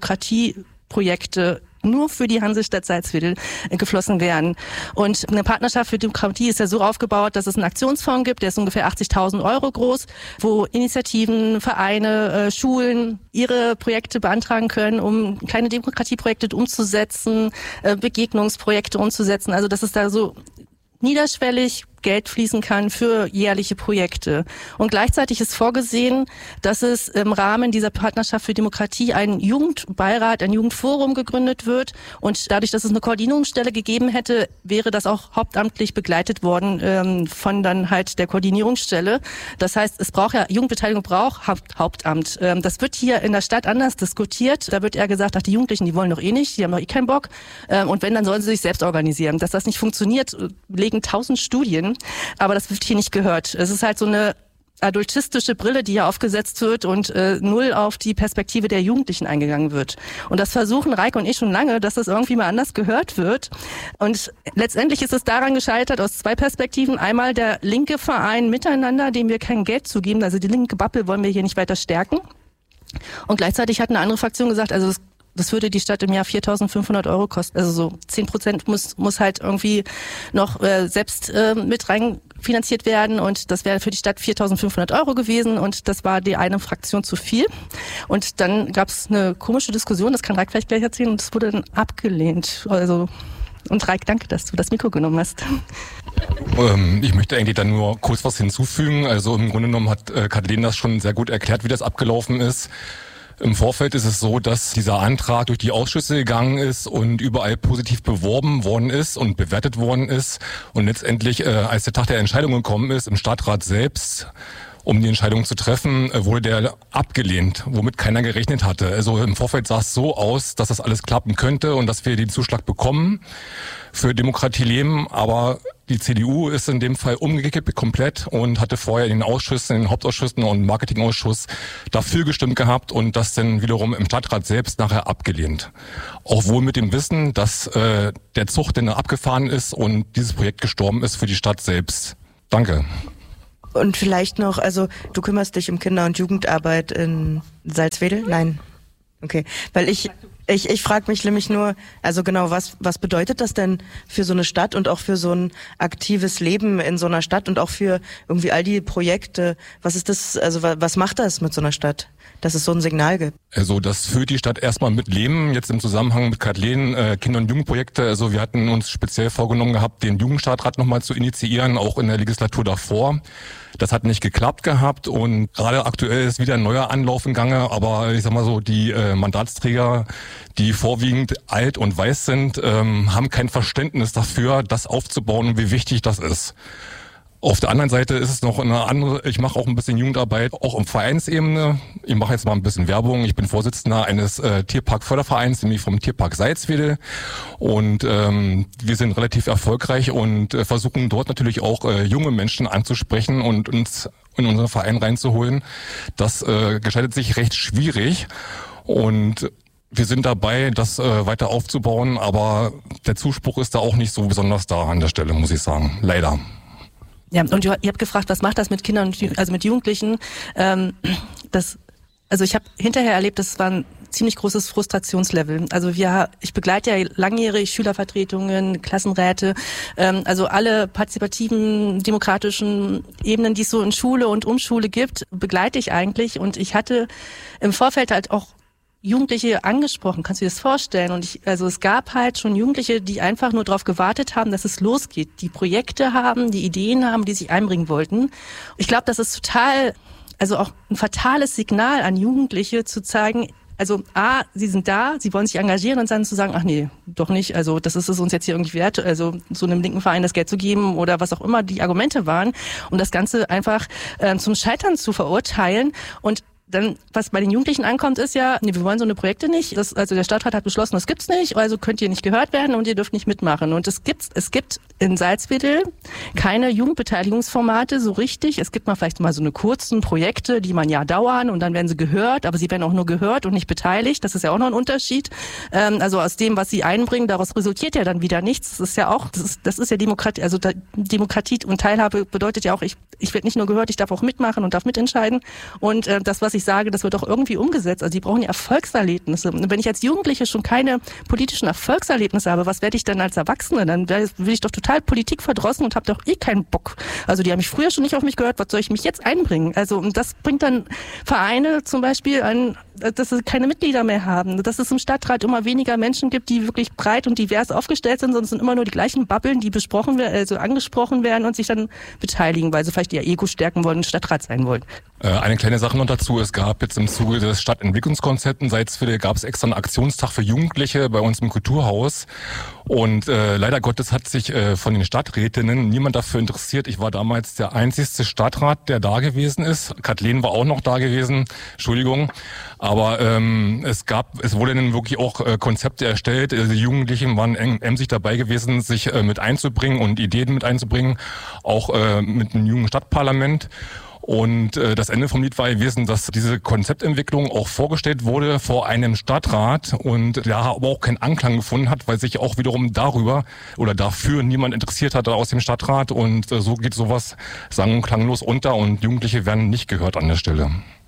Demokratieprojekte nur für die Hansestadt Salzwedel geflossen werden. Und eine Partnerschaft für Demokratie ist ja so aufgebaut, dass es einen Aktionsfonds gibt, der ist ungefähr 80.000 Euro groß, wo Initiativen, Vereine, Schulen ihre Projekte beantragen können, um kleine Demokratieprojekte umzusetzen, Begegnungsprojekte umzusetzen. Also dass es da so niederschwellig Geld fließen kann für jährliche Projekte. Und gleichzeitig ist vorgesehen, dass es im Rahmen dieser Partnerschaft für Demokratie ein Jugendbeirat, ein Jugendforum gegründet wird. Und dadurch, dass es eine Koordinierungsstelle gegeben hätte, wäre das auch hauptamtlich begleitet worden von dann halt der Koordinierungsstelle. Das heißt, Jugendbeteiligung braucht Hauptamt. Das wird hier in der Stadt anders diskutiert. Da wird eher gesagt, die Jugendlichen, die wollen doch eh nicht, die haben doch eh keinen Bock. Und wenn, dann sollen sie sich selbst organisieren. Dass das nicht funktioniert, legen 1000 Studien. Aber das wird hier nicht gehört. Es ist halt so eine adultistische Brille, die hier aufgesetzt wird und null auf die Perspektive der Jugendlichen eingegangen wird. Und das versuchen Reike und ich schon lange, dass das irgendwie mal anders gehört wird. Und letztendlich ist es daran gescheitert aus 2 Perspektiven. Einmal der linke Verein Miteinander, dem wir kein Geld zugeben. Also die linke Bubble wollen wir hier nicht weiter stärken. Und gleichzeitig hat eine andere Fraktion gesagt, also das würde die Stadt im Jahr 4.500 € kosten. Also so 10% muss halt irgendwie noch selbst mit rein finanziert werden und das wäre für die Stadt 4.500 € gewesen und das war die eine Fraktion zu viel. Und dann gab es eine komische Diskussion, das kann Raik vielleicht gleich erzählen, und das wurde dann abgelehnt. Also, und Raik, danke, dass du das Mikro genommen hast. Ich möchte eigentlich dann nur kurz was hinzufügen. Also im Grunde genommen hat Kathleen das schon sehr gut erklärt, wie das abgelaufen ist. Im Vorfeld ist es so, dass dieser Antrag durch die Ausschüsse gegangen ist und überall positiv beworben worden ist und bewertet worden ist. Und letztendlich, als der Tag der Entscheidung gekommen ist, im Stadtrat selbst, um die Entscheidung zu treffen, wurde der abgelehnt, womit keiner gerechnet hatte. Also im Vorfeld sah es so aus, dass das alles klappen könnte und dass wir den Zuschlag bekommen für Demokratie leben, aber die CDU ist in dem Fall umgekippt komplett und hatte vorher in den Ausschüssen, in den Hauptausschüssen und Marketingausschuss dafür gestimmt gehabt und das dann wiederum im Stadtrat selbst nachher abgelehnt. Auch wohl mit dem Wissen, dass der Zug dann abgefahren ist und dieses Projekt gestorben ist für die Stadt selbst. Danke. Und vielleicht noch, also du kümmerst dich um Kinder- und Jugendarbeit in Salzwedel? Nein. Okay, weil ich frage mich nämlich nur, also genau, was bedeutet das denn für so eine Stadt und auch für so ein aktives Leben in so einer Stadt und auch für irgendwie all die Projekte? Was ist das, also was macht das mit so einer Stadt, dass es so ein Signal gibt? Also das führt die Stadt erstmal mit Leben, jetzt im Zusammenhang mit Kathleen, Kinder- und Jugendprojekte. Also wir hatten uns speziell vorgenommen gehabt, den Jugendstadtrat nochmal zu initiieren, auch in der Legislatur davor. Das hat nicht geklappt gehabt und gerade aktuell ist wieder ein neuer Anlauf im Gange, aber ich sag mal so, die Mandatsträger, die vorwiegend alt und weiß sind, haben kein Verständnis dafür, das aufzubauen und wie wichtig das ist. Auf der anderen Seite ist es noch eine andere, ich mache auch ein bisschen Jugendarbeit, auch auf Vereinsebene. Ich mache jetzt mal ein bisschen Werbung. Ich bin Vorsitzender eines Tierpark-Fördervereins, nämlich vom Tierpark Salzwedel. Und wir sind relativ erfolgreich und versuchen dort natürlich auch junge Menschen anzusprechen und uns in unseren Verein reinzuholen. Das gestaltet sich recht schwierig und wir sind dabei, das weiter aufzubauen, aber der Zuspruch ist da auch nicht so besonders da an der Stelle, muss ich sagen. Leider. Ja, und ihr habt gefragt, was macht das mit Kindern, also mit Jugendlichen? Also ich habe hinterher erlebt, das war ein ziemlich großes Frustrationslevel. Also ich begleite ja langjährig Schülervertretungen, Klassenräte, also alle partizipativen, demokratischen Ebenen, die es so in Schule und um Schule gibt, begleite ich eigentlich. Und ich hatte im Vorfeld halt auch Jugendliche angesprochen, kannst du dir das vorstellen? Und es gab halt schon Jugendliche, die einfach nur darauf gewartet haben, dass es losgeht, die Projekte haben, die Ideen haben, die sich einbringen wollten. Ich glaube, das ist total, also auch ein fatales Signal an Jugendliche zu zeigen, also sie sind da, sie wollen sich engagieren und dann zu sagen, ach nee, doch nicht, also das ist es uns jetzt hier irgendwie wert, also so einem linken Verein das Geld zu geben oder was auch immer die Argumente waren, um das Ganze einfach zum Scheitern zu verurteilen. Und dann, was bei den Jugendlichen ankommt, ist ja, nee, wir wollen so eine Projekte nicht. Also der Stadtrat hat beschlossen, das gibt's nicht, also könnt ihr nicht gehört werden und ihr dürft nicht mitmachen. Und es gibt in Salzwedel keine Jugendbeteiligungsformate so richtig. Es gibt mal vielleicht mal so eine kurzen Projekte, die mal ein Jahr dauern und dann werden sie gehört, aber sie werden auch nur gehört und nicht beteiligt. Das ist ja auch noch ein Unterschied. Also aus dem, was sie einbringen, daraus resultiert ja dann wieder nichts. Das ist ja auch, das ist ja Demokratie, also Demokratie und Teilhabe bedeutet ja auch, ich werde nicht nur gehört, ich darf auch mitmachen und darf mitentscheiden. Und das, was ich sage, das wird auch irgendwie umgesetzt. Also die brauchen ja Erfolgserlebnisse. Und wenn ich als Jugendliche schon keine politischen Erfolgserlebnisse habe, was werde ich denn als Erwachsene? Dann will ich doch total Politik verdrossen und habe doch keinen Bock. Also die haben mich früher schon nicht auf mich gehört, was soll ich mich jetzt einbringen? Also und das bringt dann Vereine zum Beispiel an, dass sie keine Mitglieder mehr haben, dass es im Stadtrat immer weniger Menschen gibt, die wirklich breit und divers aufgestellt sind, sondern es sind immer nur die gleichen Bubbeln, die besprochen werden, also angesprochen werden und sich dann beteiligen, weil sie vielleicht ihr Ego stärken wollen und Stadtrat sein wollen. Eine kleine Sache noch dazu, es gab jetzt im Zuge des Stadtentwicklungskonzepts in Salzwedel gab es extra einen Aktionstag für Jugendliche bei uns im Kulturhaus und leider Gottes hat sich von den Stadträtinnen niemand dafür interessiert. Ich war damals der einzigste Stadtrat, der da gewesen ist. Kathleen war auch noch da gewesen, Entschuldigung. Aber es wurde dann wirklich auch Konzepte erstellt. Die Jugendlichen waren emsig dabei gewesen, sich mit einzubringen und Ideen mit einzubringen, auch mit dem jungen Stadtparlament. Und das Ende vom Lied war gewesen, dass diese Konzeptentwicklung auch vorgestellt wurde vor einem Stadtrat und der aber auch keinen Anklang gefunden hat, weil sich auch wiederum darüber oder dafür niemand interessiert hatte aus dem Stadtrat. Und so geht sowas sang- und klanglos unter und Jugendliche werden nicht gehört an der Stelle.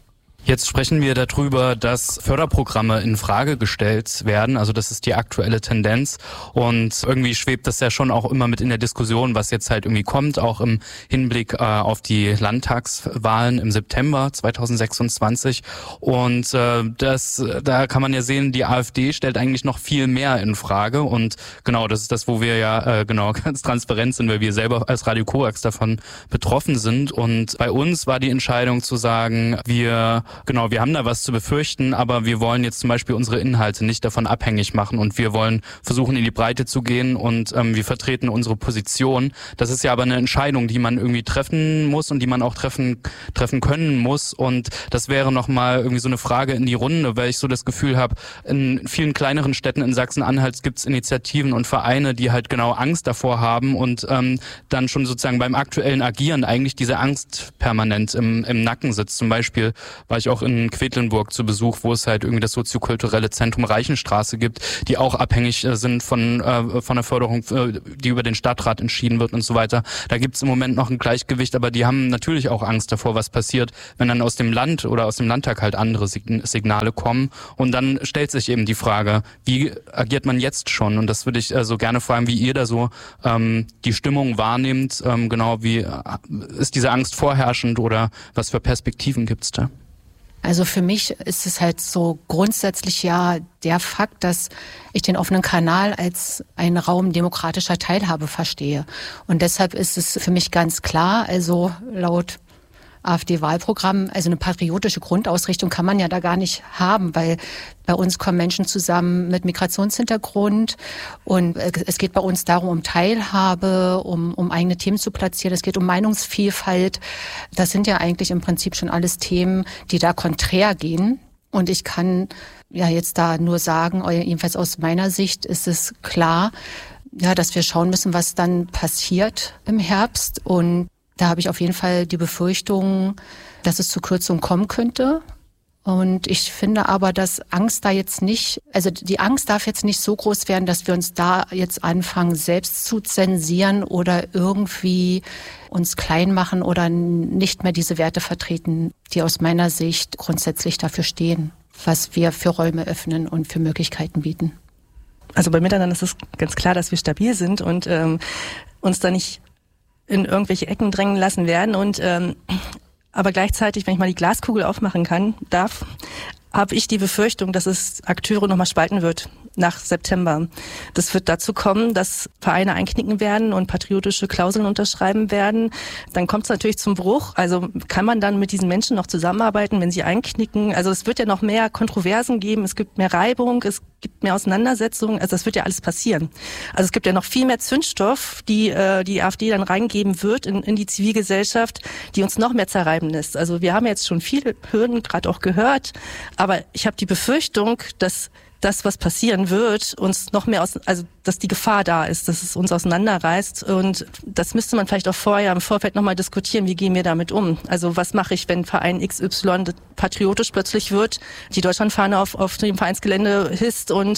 Jetzt sprechen wir darüber, dass Förderprogramme in Frage gestellt werden. Also das ist die aktuelle Tendenz. Und irgendwie schwebt das ja schon auch immer mit in der Diskussion, was jetzt halt irgendwie kommt, auch im Hinblick auf die Landtagswahlen im September 2026. Und da kann man ja sehen, die AfD stellt eigentlich noch viel mehr in Frage. Und genau, das ist das, wo wir ja ganz transparent sind, weil wir selber als Radio Korax davon betroffen sind. Und bei uns war die Entscheidung zu sagen, wir haben da was zu befürchten, aber wir wollen jetzt zum Beispiel unsere Inhalte nicht davon abhängig machen und wir wollen versuchen, in die Breite zu gehen und wir vertreten unsere Position. Das ist ja aber eine Entscheidung, die man irgendwie treffen muss und die man auch treffen können muss. Und das wäre nochmal irgendwie so eine Frage in die Runde, weil ich so das Gefühl habe, in vielen kleineren Städten in Sachsen-Anhalt gibt es Initiativen und Vereine, die halt genau Angst davor haben und dann schon sozusagen beim aktuellen Agieren eigentlich diese Angst permanent im Nacken sitzt. Zum Beispiel war ich auch in Quedlinburg zu Besuch, wo es halt irgendwie das soziokulturelle Zentrum Reichenstraße gibt, die auch abhängig sind von der Förderung, die über den Stadtrat entschieden wird und so weiter. Da gibt es im Moment noch ein Gleichgewicht, aber die haben natürlich auch Angst davor, was passiert, wenn dann aus dem Land oder aus dem Landtag halt andere Signale kommen. Und dann stellt sich eben die Frage, wie agiert man jetzt schon? Und das würde ich so gerne fragen, wie ihr da so die Stimmung wahrnehmt. Genau, wie ist diese Angst vorherrschend oder was für Perspektiven gibt's da? Also für mich ist es halt so grundsätzlich ja der Fakt, dass ich den offenen Kanal als einen Raum demokratischer Teilhabe verstehe. Und deshalb ist es für mich ganz klar, also laut AfD-Wahlprogramm, also eine patriotische Grundausrichtung kann man ja da gar nicht haben, weil bei uns kommen Menschen zusammen mit Migrationshintergrund und es geht bei uns darum, um Teilhabe, um eigene Themen zu platzieren, es geht um Meinungsvielfalt. Das sind ja eigentlich im Prinzip schon alles Themen, die da konträr gehen. Und ich kann ja jetzt da nur sagen, jedenfalls aus meiner Sicht ist es klar, ja, dass wir schauen müssen, was dann passiert im Herbst. Und da habe ich auf jeden Fall die Befürchtung, dass es zu Kürzungen kommen könnte. Und ich finde aber, dass Angst da jetzt nicht, also die Angst darf jetzt nicht so groß werden, dass wir uns da jetzt anfangen, selbst zu zensieren oder irgendwie uns klein machen oder nicht mehr diese Werte vertreten, die aus meiner Sicht grundsätzlich dafür stehen, was wir für Räume öffnen und für Möglichkeiten bieten. Also bei Miteinander ist es ganz klar, dass wir stabil sind und uns da nicht in irgendwelche Ecken drängen lassen werden. Und aber gleichzeitig, wenn ich mal die Glaskugel aufmachen darf, habe ich die Befürchtung, dass es Akteure nochmal spalten wird nach September. Das wird dazu kommen, dass Vereine einknicken werden und patriotische Klauseln unterschreiben werden. Dann kommt es natürlich zum Bruch. Also kann man dann mit diesen Menschen noch zusammenarbeiten, wenn sie einknicken? Also es wird ja noch mehr Kontroversen geben, es gibt mehr Reibung, es gibt mehr Auseinandersetzungen. Also das wird ja alles passieren. Also es gibt ja noch viel mehr Zündstoff, die die AfD dann reingeben wird in die Zivilgesellschaft, die uns noch mehr zerreiben lässt. Also wir haben jetzt schon viele Hürden gerade auch gehört, aber ich habe die Befürchtung, dass das, was passieren wird, uns noch mehr dass die Gefahr da ist, dass es uns auseinanderreißt. Und das müsste man vielleicht auch vorher im Vorfeld nochmal diskutieren, wie gehen wir damit um? Also was mache ich, wenn Verein XY patriotisch plötzlich wird, die Deutschlandfahne auf dem Vereinsgelände hisst und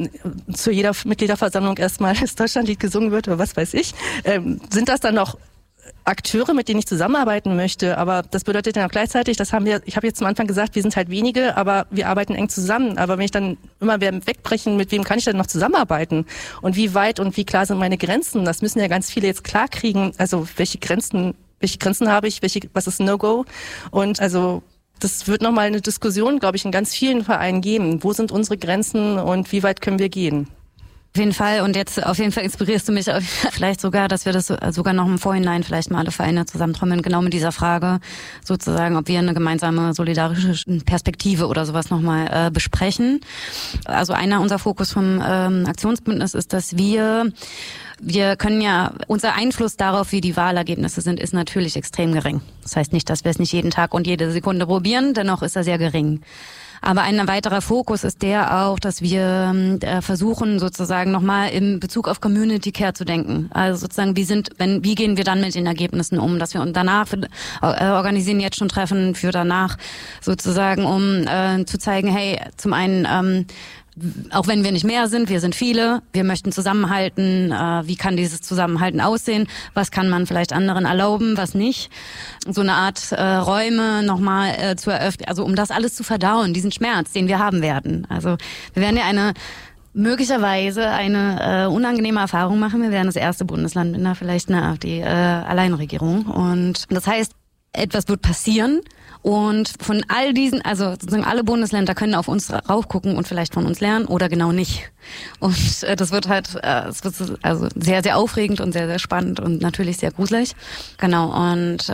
zu jeder Mitgliederversammlung erstmal das Deutschlandlied gesungen wird oder was weiß ich. Sind das dann noch Akteure, mit denen ich zusammenarbeiten möchte, aber das bedeutet dann auch gleichzeitig, ich habe jetzt am Anfang gesagt, wir sind halt wenige, aber wir arbeiten eng zusammen. Aber wenn ich dann immer wegbrechen, mit wem kann ich dann noch zusammenarbeiten? Und wie weit und wie klar sind meine Grenzen? Das müssen ja ganz viele jetzt klar kriegen. Also welche Grenzen habe ich, was ist No-Go? Und also das wird nochmal eine Diskussion, glaube ich, in ganz vielen Vereinen geben. Wo sind unsere Grenzen und wie weit können wir gehen? Auf jeden Fall. Und jetzt auf jeden Fall inspirierst du mich vielleicht sogar, dass wir das sogar noch im Vorhinein vielleicht mal alle Vereine zusammentrommeln, genau mit dieser Frage sozusagen, ob wir eine gemeinsame solidarische Perspektive oder sowas nochmal besprechen. Also unser Fokus vom Aktionsbündnis ist, dass wir können ja, unser Einfluss darauf, wie die Wahlergebnisse sind, ist natürlich extrem gering. Das heißt nicht, dass wir es nicht jeden Tag und jede Sekunde probieren, dennoch ist er sehr gering. Aber ein weiterer Fokus ist der auch, dass wir versuchen, sozusagen nochmal in Bezug auf Community Care zu denken. Also sozusagen, wie gehen wir dann mit den Ergebnissen um, dass wir danach organisieren jetzt schon Treffen für danach sozusagen, um zu zeigen, hey, zum einen auch wenn wir nicht mehr sind, wir sind viele, wir möchten zusammenhalten, wie kann dieses Zusammenhalten aussehen, was kann man vielleicht anderen erlauben, was nicht. So eine Art Räume nochmal zu eröffnen, also um das alles zu verdauen, diesen Schmerz, den wir haben werden. Also wir werden ja möglicherweise eine unangenehme Erfahrung machen. Wir werden das erste Bundesland mit vielleicht einer AfD-Alleinregierung. Und das heißt, etwas wird passieren. Und von all diesen, also sozusagen alle Bundesländer können auf uns raufgucken und vielleicht von uns lernen oder genau nicht. Und das wird halt also sehr, sehr aufregend und sehr, sehr spannend und natürlich sehr gruselig. Genau, und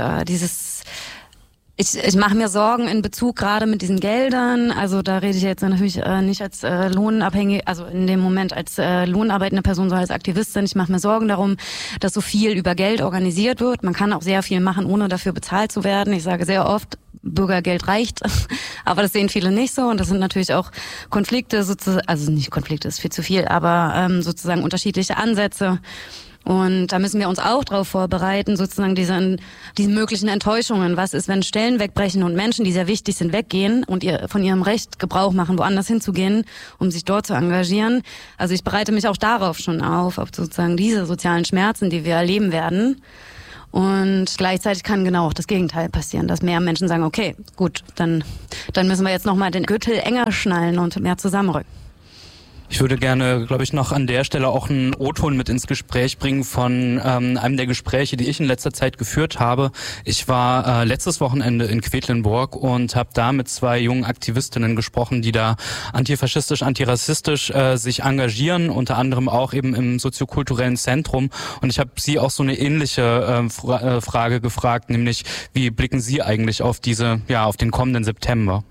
ich mache mir Sorgen in Bezug gerade mit diesen Geldern. Also da rede ich jetzt natürlich nicht als lohnabhängig, also in dem Moment als lohnarbeitende Person, sondern als Aktivistin. Ich mache mir Sorgen darum, dass so viel über Geld organisiert wird. Man kann auch sehr viel machen, ohne dafür bezahlt zu werden. Ich sage sehr oft, Bürgergeld reicht, aber das sehen viele nicht so. Und das sind natürlich auch Konflikte, sozusagen, also nicht Konflikte, ist viel zu viel, aber sozusagen unterschiedliche Ansätze. Und da müssen wir uns auch darauf vorbereiten, sozusagen diese möglichen Enttäuschungen. Was ist, wenn Stellen wegbrechen und Menschen, die sehr wichtig sind, weggehen und von ihrem Recht Gebrauch machen, woanders hinzugehen, um sich dort zu engagieren? Also ich bereite mich auch darauf schon auf sozusagen diese sozialen Schmerzen, die wir erleben werden. Und gleichzeitig kann genau auch das Gegenteil passieren, dass mehr Menschen sagen, okay, gut, dann müssen wir jetzt nochmal den Gürtel enger schnallen und mehr zusammenrücken. Ich würde gerne, glaube ich, noch an der Stelle auch einen O-Ton mit ins Gespräch bringen von einem der Gespräche, die ich in letzter Zeit geführt habe. Ich war letztes Wochenende in Quedlinburg und habe da mit 2 jungen Aktivistinnen gesprochen, die da antifaschistisch, antirassistisch sich engagieren, unter anderem auch eben im soziokulturellen Zentrum. Und ich habe sie auch so eine ähnliche Frage gefragt, nämlich wie blicken Sie eigentlich auf auf den kommenden September?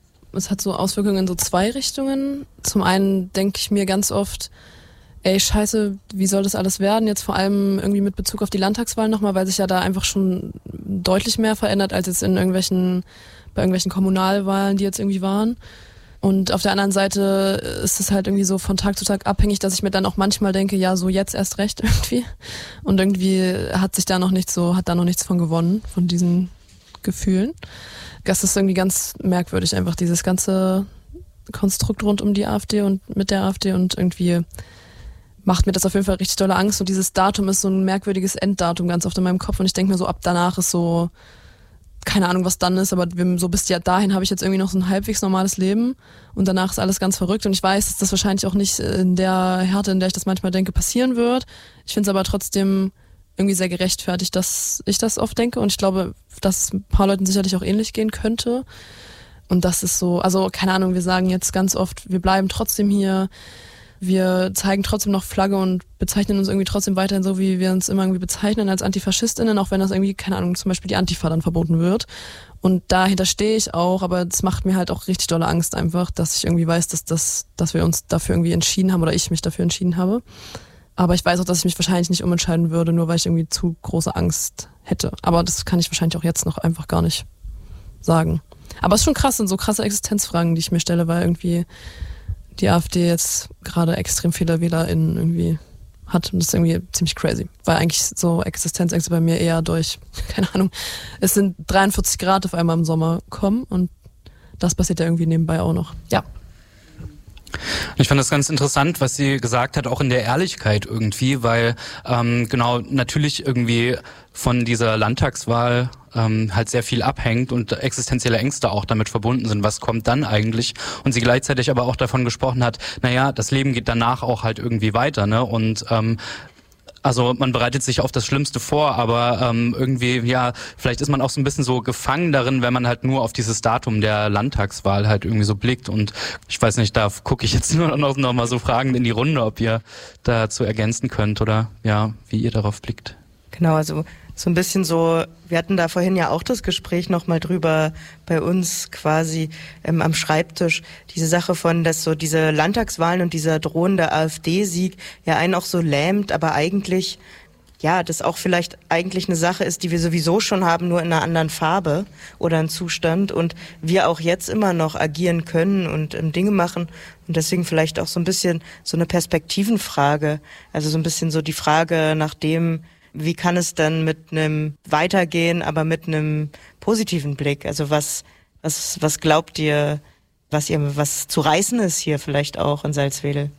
Es hat so Auswirkungen in so 2 Richtungen. Zum einen denke ich mir ganz oft, ey, scheiße, wie soll das alles werden? Jetzt vor allem irgendwie mit Bezug auf die Landtagswahlen nochmal, weil sich ja da einfach schon deutlich mehr verändert, als jetzt bei irgendwelchen Kommunalwahlen, die jetzt irgendwie waren. Und auf der anderen Seite ist es halt irgendwie so von Tag zu Tag abhängig, dass ich mir dann auch manchmal denke, ja, so jetzt erst recht irgendwie. Und irgendwie hat da noch nichts von gewonnen, von diesen Gefühlen. Das ist irgendwie ganz merkwürdig, einfach dieses ganze Konstrukt rund um die AfD und mit der AfD, und irgendwie macht mir das auf jeden Fall richtig dolle Angst. Und dieses Datum ist so ein merkwürdiges Enddatum ganz oft in meinem Kopf, und ich denke mir so, ab danach ist so, keine Ahnung, was dann ist, aber so bis dahin habe ich jetzt irgendwie noch so ein halbwegs normales Leben, und danach ist alles ganz verrückt, und ich weiß, dass das wahrscheinlich auch nicht in der Härte, in der ich das manchmal denke, passieren wird. Ich finde es aber trotzdem irgendwie sehr gerechtfertigt, dass ich das oft denke, und ich glaube, dass es ein paar Leuten sicherlich auch ähnlich gehen könnte. Und das ist so, also keine Ahnung, wir sagen jetzt ganz oft, wir bleiben trotzdem hier, wir zeigen trotzdem noch Flagge und bezeichnen uns irgendwie trotzdem weiterhin so, wie wir uns immer irgendwie bezeichnen, als AntifaschistInnen, auch wenn das irgendwie, keine Ahnung, zum Beispiel die Antifa dann verboten wird. Und dahinter stehe ich auch, aber es macht mir halt auch richtig dolle Angst einfach, dass ich irgendwie weiß, dass wir uns dafür irgendwie entschieden haben, oder ich mich dafür entschieden habe. Aber ich weiß auch, dass ich mich wahrscheinlich nicht umentscheiden würde, nur weil ich irgendwie zu große Angst hätte. Aber das kann ich wahrscheinlich auch jetzt noch einfach gar nicht sagen. Aber es ist schon krass, sind so krasse Existenzfragen, die ich mir stelle, weil irgendwie die AfD jetzt gerade extrem viele WählerInnen irgendwie hat. Und das ist irgendwie ziemlich crazy. Weil eigentlich so Existenzängste bei mir eher durch, keine Ahnung, es sind 43 Grad auf einmal im Sommer kommen, und das passiert ja irgendwie nebenbei auch noch. Ja. Ich fand das ganz interessant, was sie gesagt hat, auch in der Ehrlichkeit irgendwie, weil genau natürlich irgendwie von dieser Landtagswahl halt sehr viel abhängt und existenzielle Ängste auch damit verbunden sind. Was kommt dann eigentlich? Und sie gleichzeitig aber auch davon gesprochen hat, naja, das Leben geht danach auch halt irgendwie weiter, ne? Und also man bereitet sich auf das Schlimmste vor, aber irgendwie, ja, vielleicht ist man auch so ein bisschen so gefangen darin, wenn man halt nur auf dieses Datum der Landtagswahl halt irgendwie so blickt. Und ich weiß nicht, da gucke ich jetzt nur noch mal so fragend in die Runde, ob ihr dazu ergänzen könnt oder ja, wie ihr darauf blickt. Genau, also so ein bisschen so, wir hatten da vorhin ja auch das Gespräch nochmal drüber bei uns quasi am Schreibtisch, diese Sache von, dass so diese Landtagswahlen und dieser drohende AfD-Sieg ja einen auch so lähmt, aber eigentlich, ja, das auch vielleicht eigentlich eine Sache ist, die wir sowieso schon haben, nur in einer anderen Farbe oder einem Zustand, und wir auch jetzt immer noch agieren können und Dinge machen, und deswegen vielleicht auch so ein bisschen so eine Perspektivenfrage, also so ein bisschen so die Frage nach dem, wie kann es dann mit einem weitergehen, aber mit einem positiven Blick? Also was glaubt ihr, was zu reißen ist hier vielleicht auch in Salzwedel.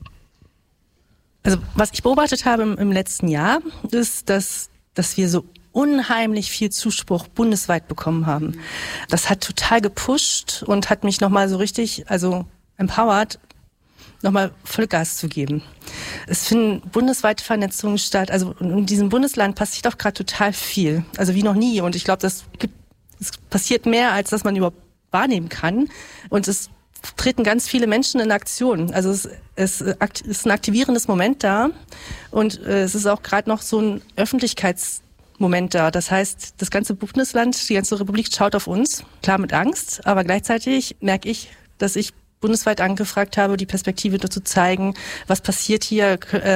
Also was ich beobachtet habe im letzten Jahr, ist, dass wir so unheimlich viel Zuspruch bundesweit bekommen haben. Das hat total gepusht und hat mich nochmal so richtig, empowered, nochmal Vollgas zu geben. Es finden bundesweite Vernetzungen statt. Also in diesem Bundesland passiert auch gerade total viel. Also wie noch nie. Und ich glaube, es passiert mehr, als dass man überhaupt wahrnehmen kann. Und es treten ganz viele Menschen in Aktion. Also es ist ein aktivierendes Moment da. Und es ist auch gerade noch so ein Öffentlichkeitsmoment da. Das heißt, das ganze Bundesland, die ganze Republik schaut auf uns. Klar mit Angst, aber gleichzeitig merke ich, dass ich bundesweit angefragt habe, die Perspektive dazu zeigen, was passiert hier.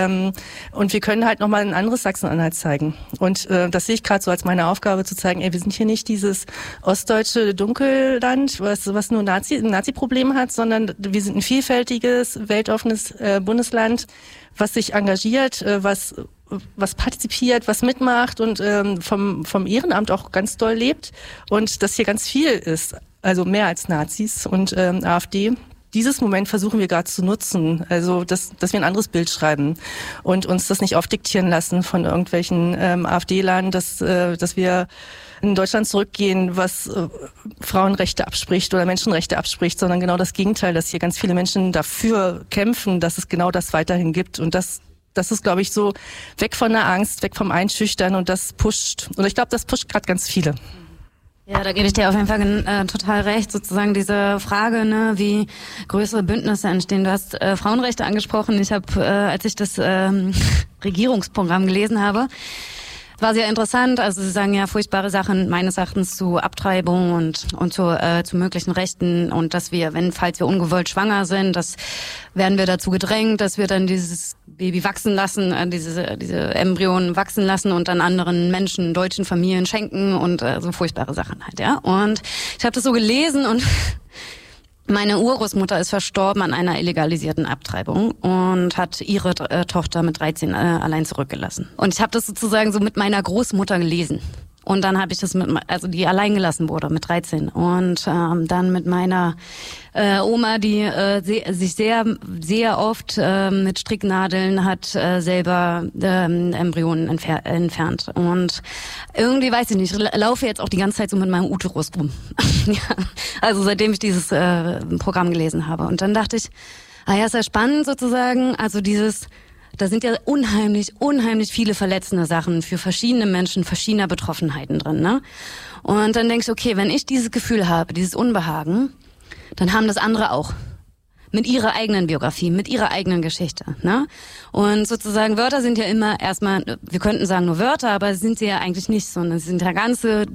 Und wir können halt nochmal ein anderes Sachsen-Anhalt zeigen. Und das sehe ich gerade so als meine Aufgabe, zu zeigen, wir sind hier nicht dieses ostdeutsche Dunkelland, was nur ein Nazi-Problem hat, sondern wir sind ein vielfältiges, weltoffenes Bundesland, was sich engagiert, was partizipiert, was mitmacht und vom Ehrenamt auch ganz doll lebt. Und dass hier ganz viel ist, also mehr als Nazis und AfD. Dieses Moment versuchen wir gerade zu nutzen, also dass wir ein anderes Bild schreiben und uns das nicht aufdiktieren lassen von irgendwelchen AfD-Lern, dass wir in Deutschland zurückgehen, was Frauenrechte abspricht oder Menschenrechte abspricht, sondern genau das Gegenteil, dass hier ganz viele Menschen dafür kämpfen, dass es genau das weiterhin gibt. Und das ist, glaube ich, so weg von der Angst, weg vom Einschüchtern, und das pusht. Und ich glaube, das pusht gerade ganz viele. Ja, da gebe ich dir auf jeden Fall total recht, sozusagen diese Frage, wie größere Bündnisse entstehen. Du hast Frauenrechte angesprochen. Ich habe, als ich das Regierungsprogramm gelesen habe, war sehr interessant. Also Sie sagen ja furchtbare Sachen meines Erachtens zu Abtreibung und zu möglichen Rechten, und dass wir, falls wir ungewollt schwanger sind, werden wir dazu gedrängt, dass wir dann dieses Baby wachsen lassen, diese Embryonen wachsen lassen und dann anderen Menschen, deutschen Familien schenken und so furchtbare Sachen halt, ja. Und ich habe das so gelesen, und meine Urgroßmutter ist verstorben an einer illegalisierten Abtreibung und hat ihre Tochter mit 13 allein zurückgelassen. Und ich habe das sozusagen so mit meiner Großmutter gelesen. Und dann habe ich das die allein gelassen wurde mit 13. Und dann mit meiner Oma, die sich sehr, sehr oft mit Stricknadeln hat selber Embryonen entfernt. Und irgendwie, weiß ich nicht, ich laufe jetzt auch die ganze Zeit so mit meinem Uterus rum. Ja, also seitdem ich dieses Programm gelesen habe. Und dann dachte ich, ist ja spannend sozusagen, also da sind ja unheimlich viele verletzende Sachen für verschiedene Menschen, verschiedener Betroffenheiten drin, ne? Und dann denkst du, okay, wenn ich dieses Gefühl habe, dieses Unbehagen, dann haben das andere auch. Mit ihrer eigenen Biografie, mit ihrer eigenen Geschichte, ne? Und sozusagen Wörter sind ja immer erstmal, wir könnten sagen nur Wörter, aber sind sie ja eigentlich nicht, sondern sie sind ja ganze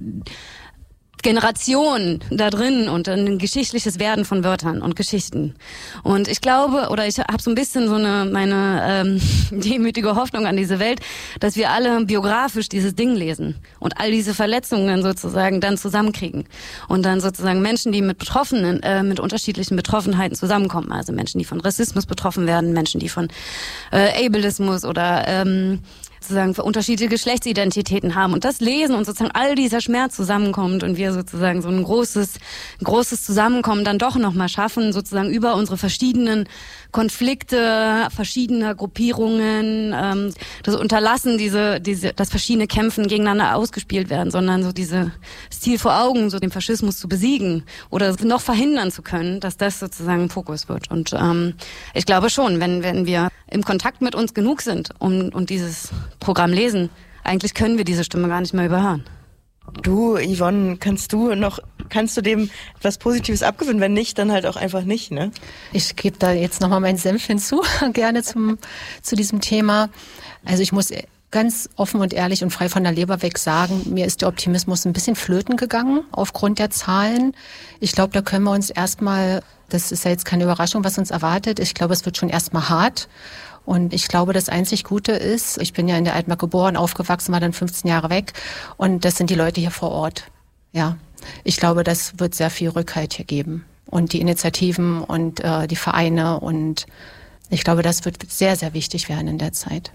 Generation da drin und ein geschichtliches Werden von Wörtern und Geschichten. Und ich glaube, oder ich habe so ein bisschen so meine demütige Hoffnung an diese Welt, dass wir alle biografisch dieses Ding lesen und all diese Verletzungen sozusagen dann zusammenkriegen. Und dann sozusagen Menschen, die mit mit unterschiedlichen Betroffenheiten zusammenkommen. Also Menschen, die von Rassismus betroffen werden, Menschen, die von Ableismus oder sozusagen für unterschiedliche Geschlechtsidentitäten haben und das lesen und sozusagen all dieser Schmerz zusammenkommt und wir sozusagen so ein großes Zusammenkommen dann doch nochmal schaffen, sozusagen über unsere verschiedenen Konflikte, verschiedener Gruppierungen, das Unterlassen, dass verschiedene Kämpfen gegeneinander ausgespielt werden, sondern so dieses Ziel vor Augen, so den Faschismus zu besiegen oder noch verhindern zu können, dass das sozusagen ein Fokus wird. Und ich glaube schon, wenn wir im Kontakt mit uns genug sind und dieses Programm lesen, eigentlich können wir diese Stimme gar nicht mehr überhören. Du, Yvonne, kannst du dem etwas Positives abgewinnen? Wenn nicht, dann halt auch einfach nicht, ne? Ich gebe da jetzt nochmal meinen Senf hinzu, gerne zu diesem Thema. Also ich muss ganz offen und ehrlich und frei von der Leber weg sagen, mir ist der Optimismus ein bisschen flöten gegangen aufgrund der Zahlen. Ich glaube, da können wir uns erstmal, das ist ja jetzt keine Überraschung, was uns erwartet. Ich glaube, es wird schon erstmal hart. Und ich glaube, das einzig Gute ist, ich bin ja in der Altmark geboren, aufgewachsen, war dann 15 Jahre weg. Und das sind die Leute hier vor Ort. Ja, ich glaube, das wird sehr viel Rückhalt hier geben. Und die Initiativen und die Vereine. Und ich glaube, das wird sehr, sehr wichtig werden in der Zeit.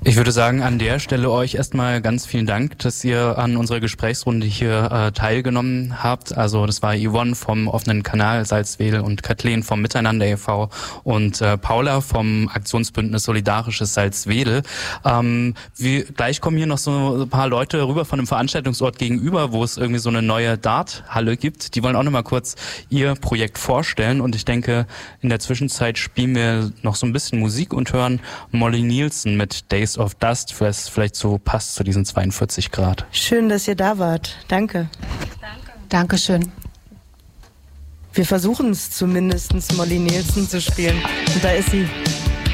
Ich würde sagen, an der Stelle euch erstmal ganz vielen Dank, dass ihr an unserer Gesprächsrunde hier teilgenommen habt. Also das war Yvonne vom offenen Kanal Salzwedel und Kathleen vom Miteinander e.V. und Paula vom Aktionsbündnis Solidarisches Salzwedel. Gleich kommen hier noch so ein paar Leute rüber von einem Veranstaltungsort gegenüber, wo es irgendwie so eine neue Darthalle gibt. Die wollen auch noch mal kurz ihr Projekt vorstellen und ich denke, in der Zwischenzeit spielen wir noch so ein bisschen Musik und hören Molly Nielsen mit Days of Dust, was vielleicht so passt zu diesen 42 Grad. Schön, dass ihr da wart. Danke. Dankeschön. Wir versuchen es zumindest, Molly Nielsen zu spielen. Und da ist sie.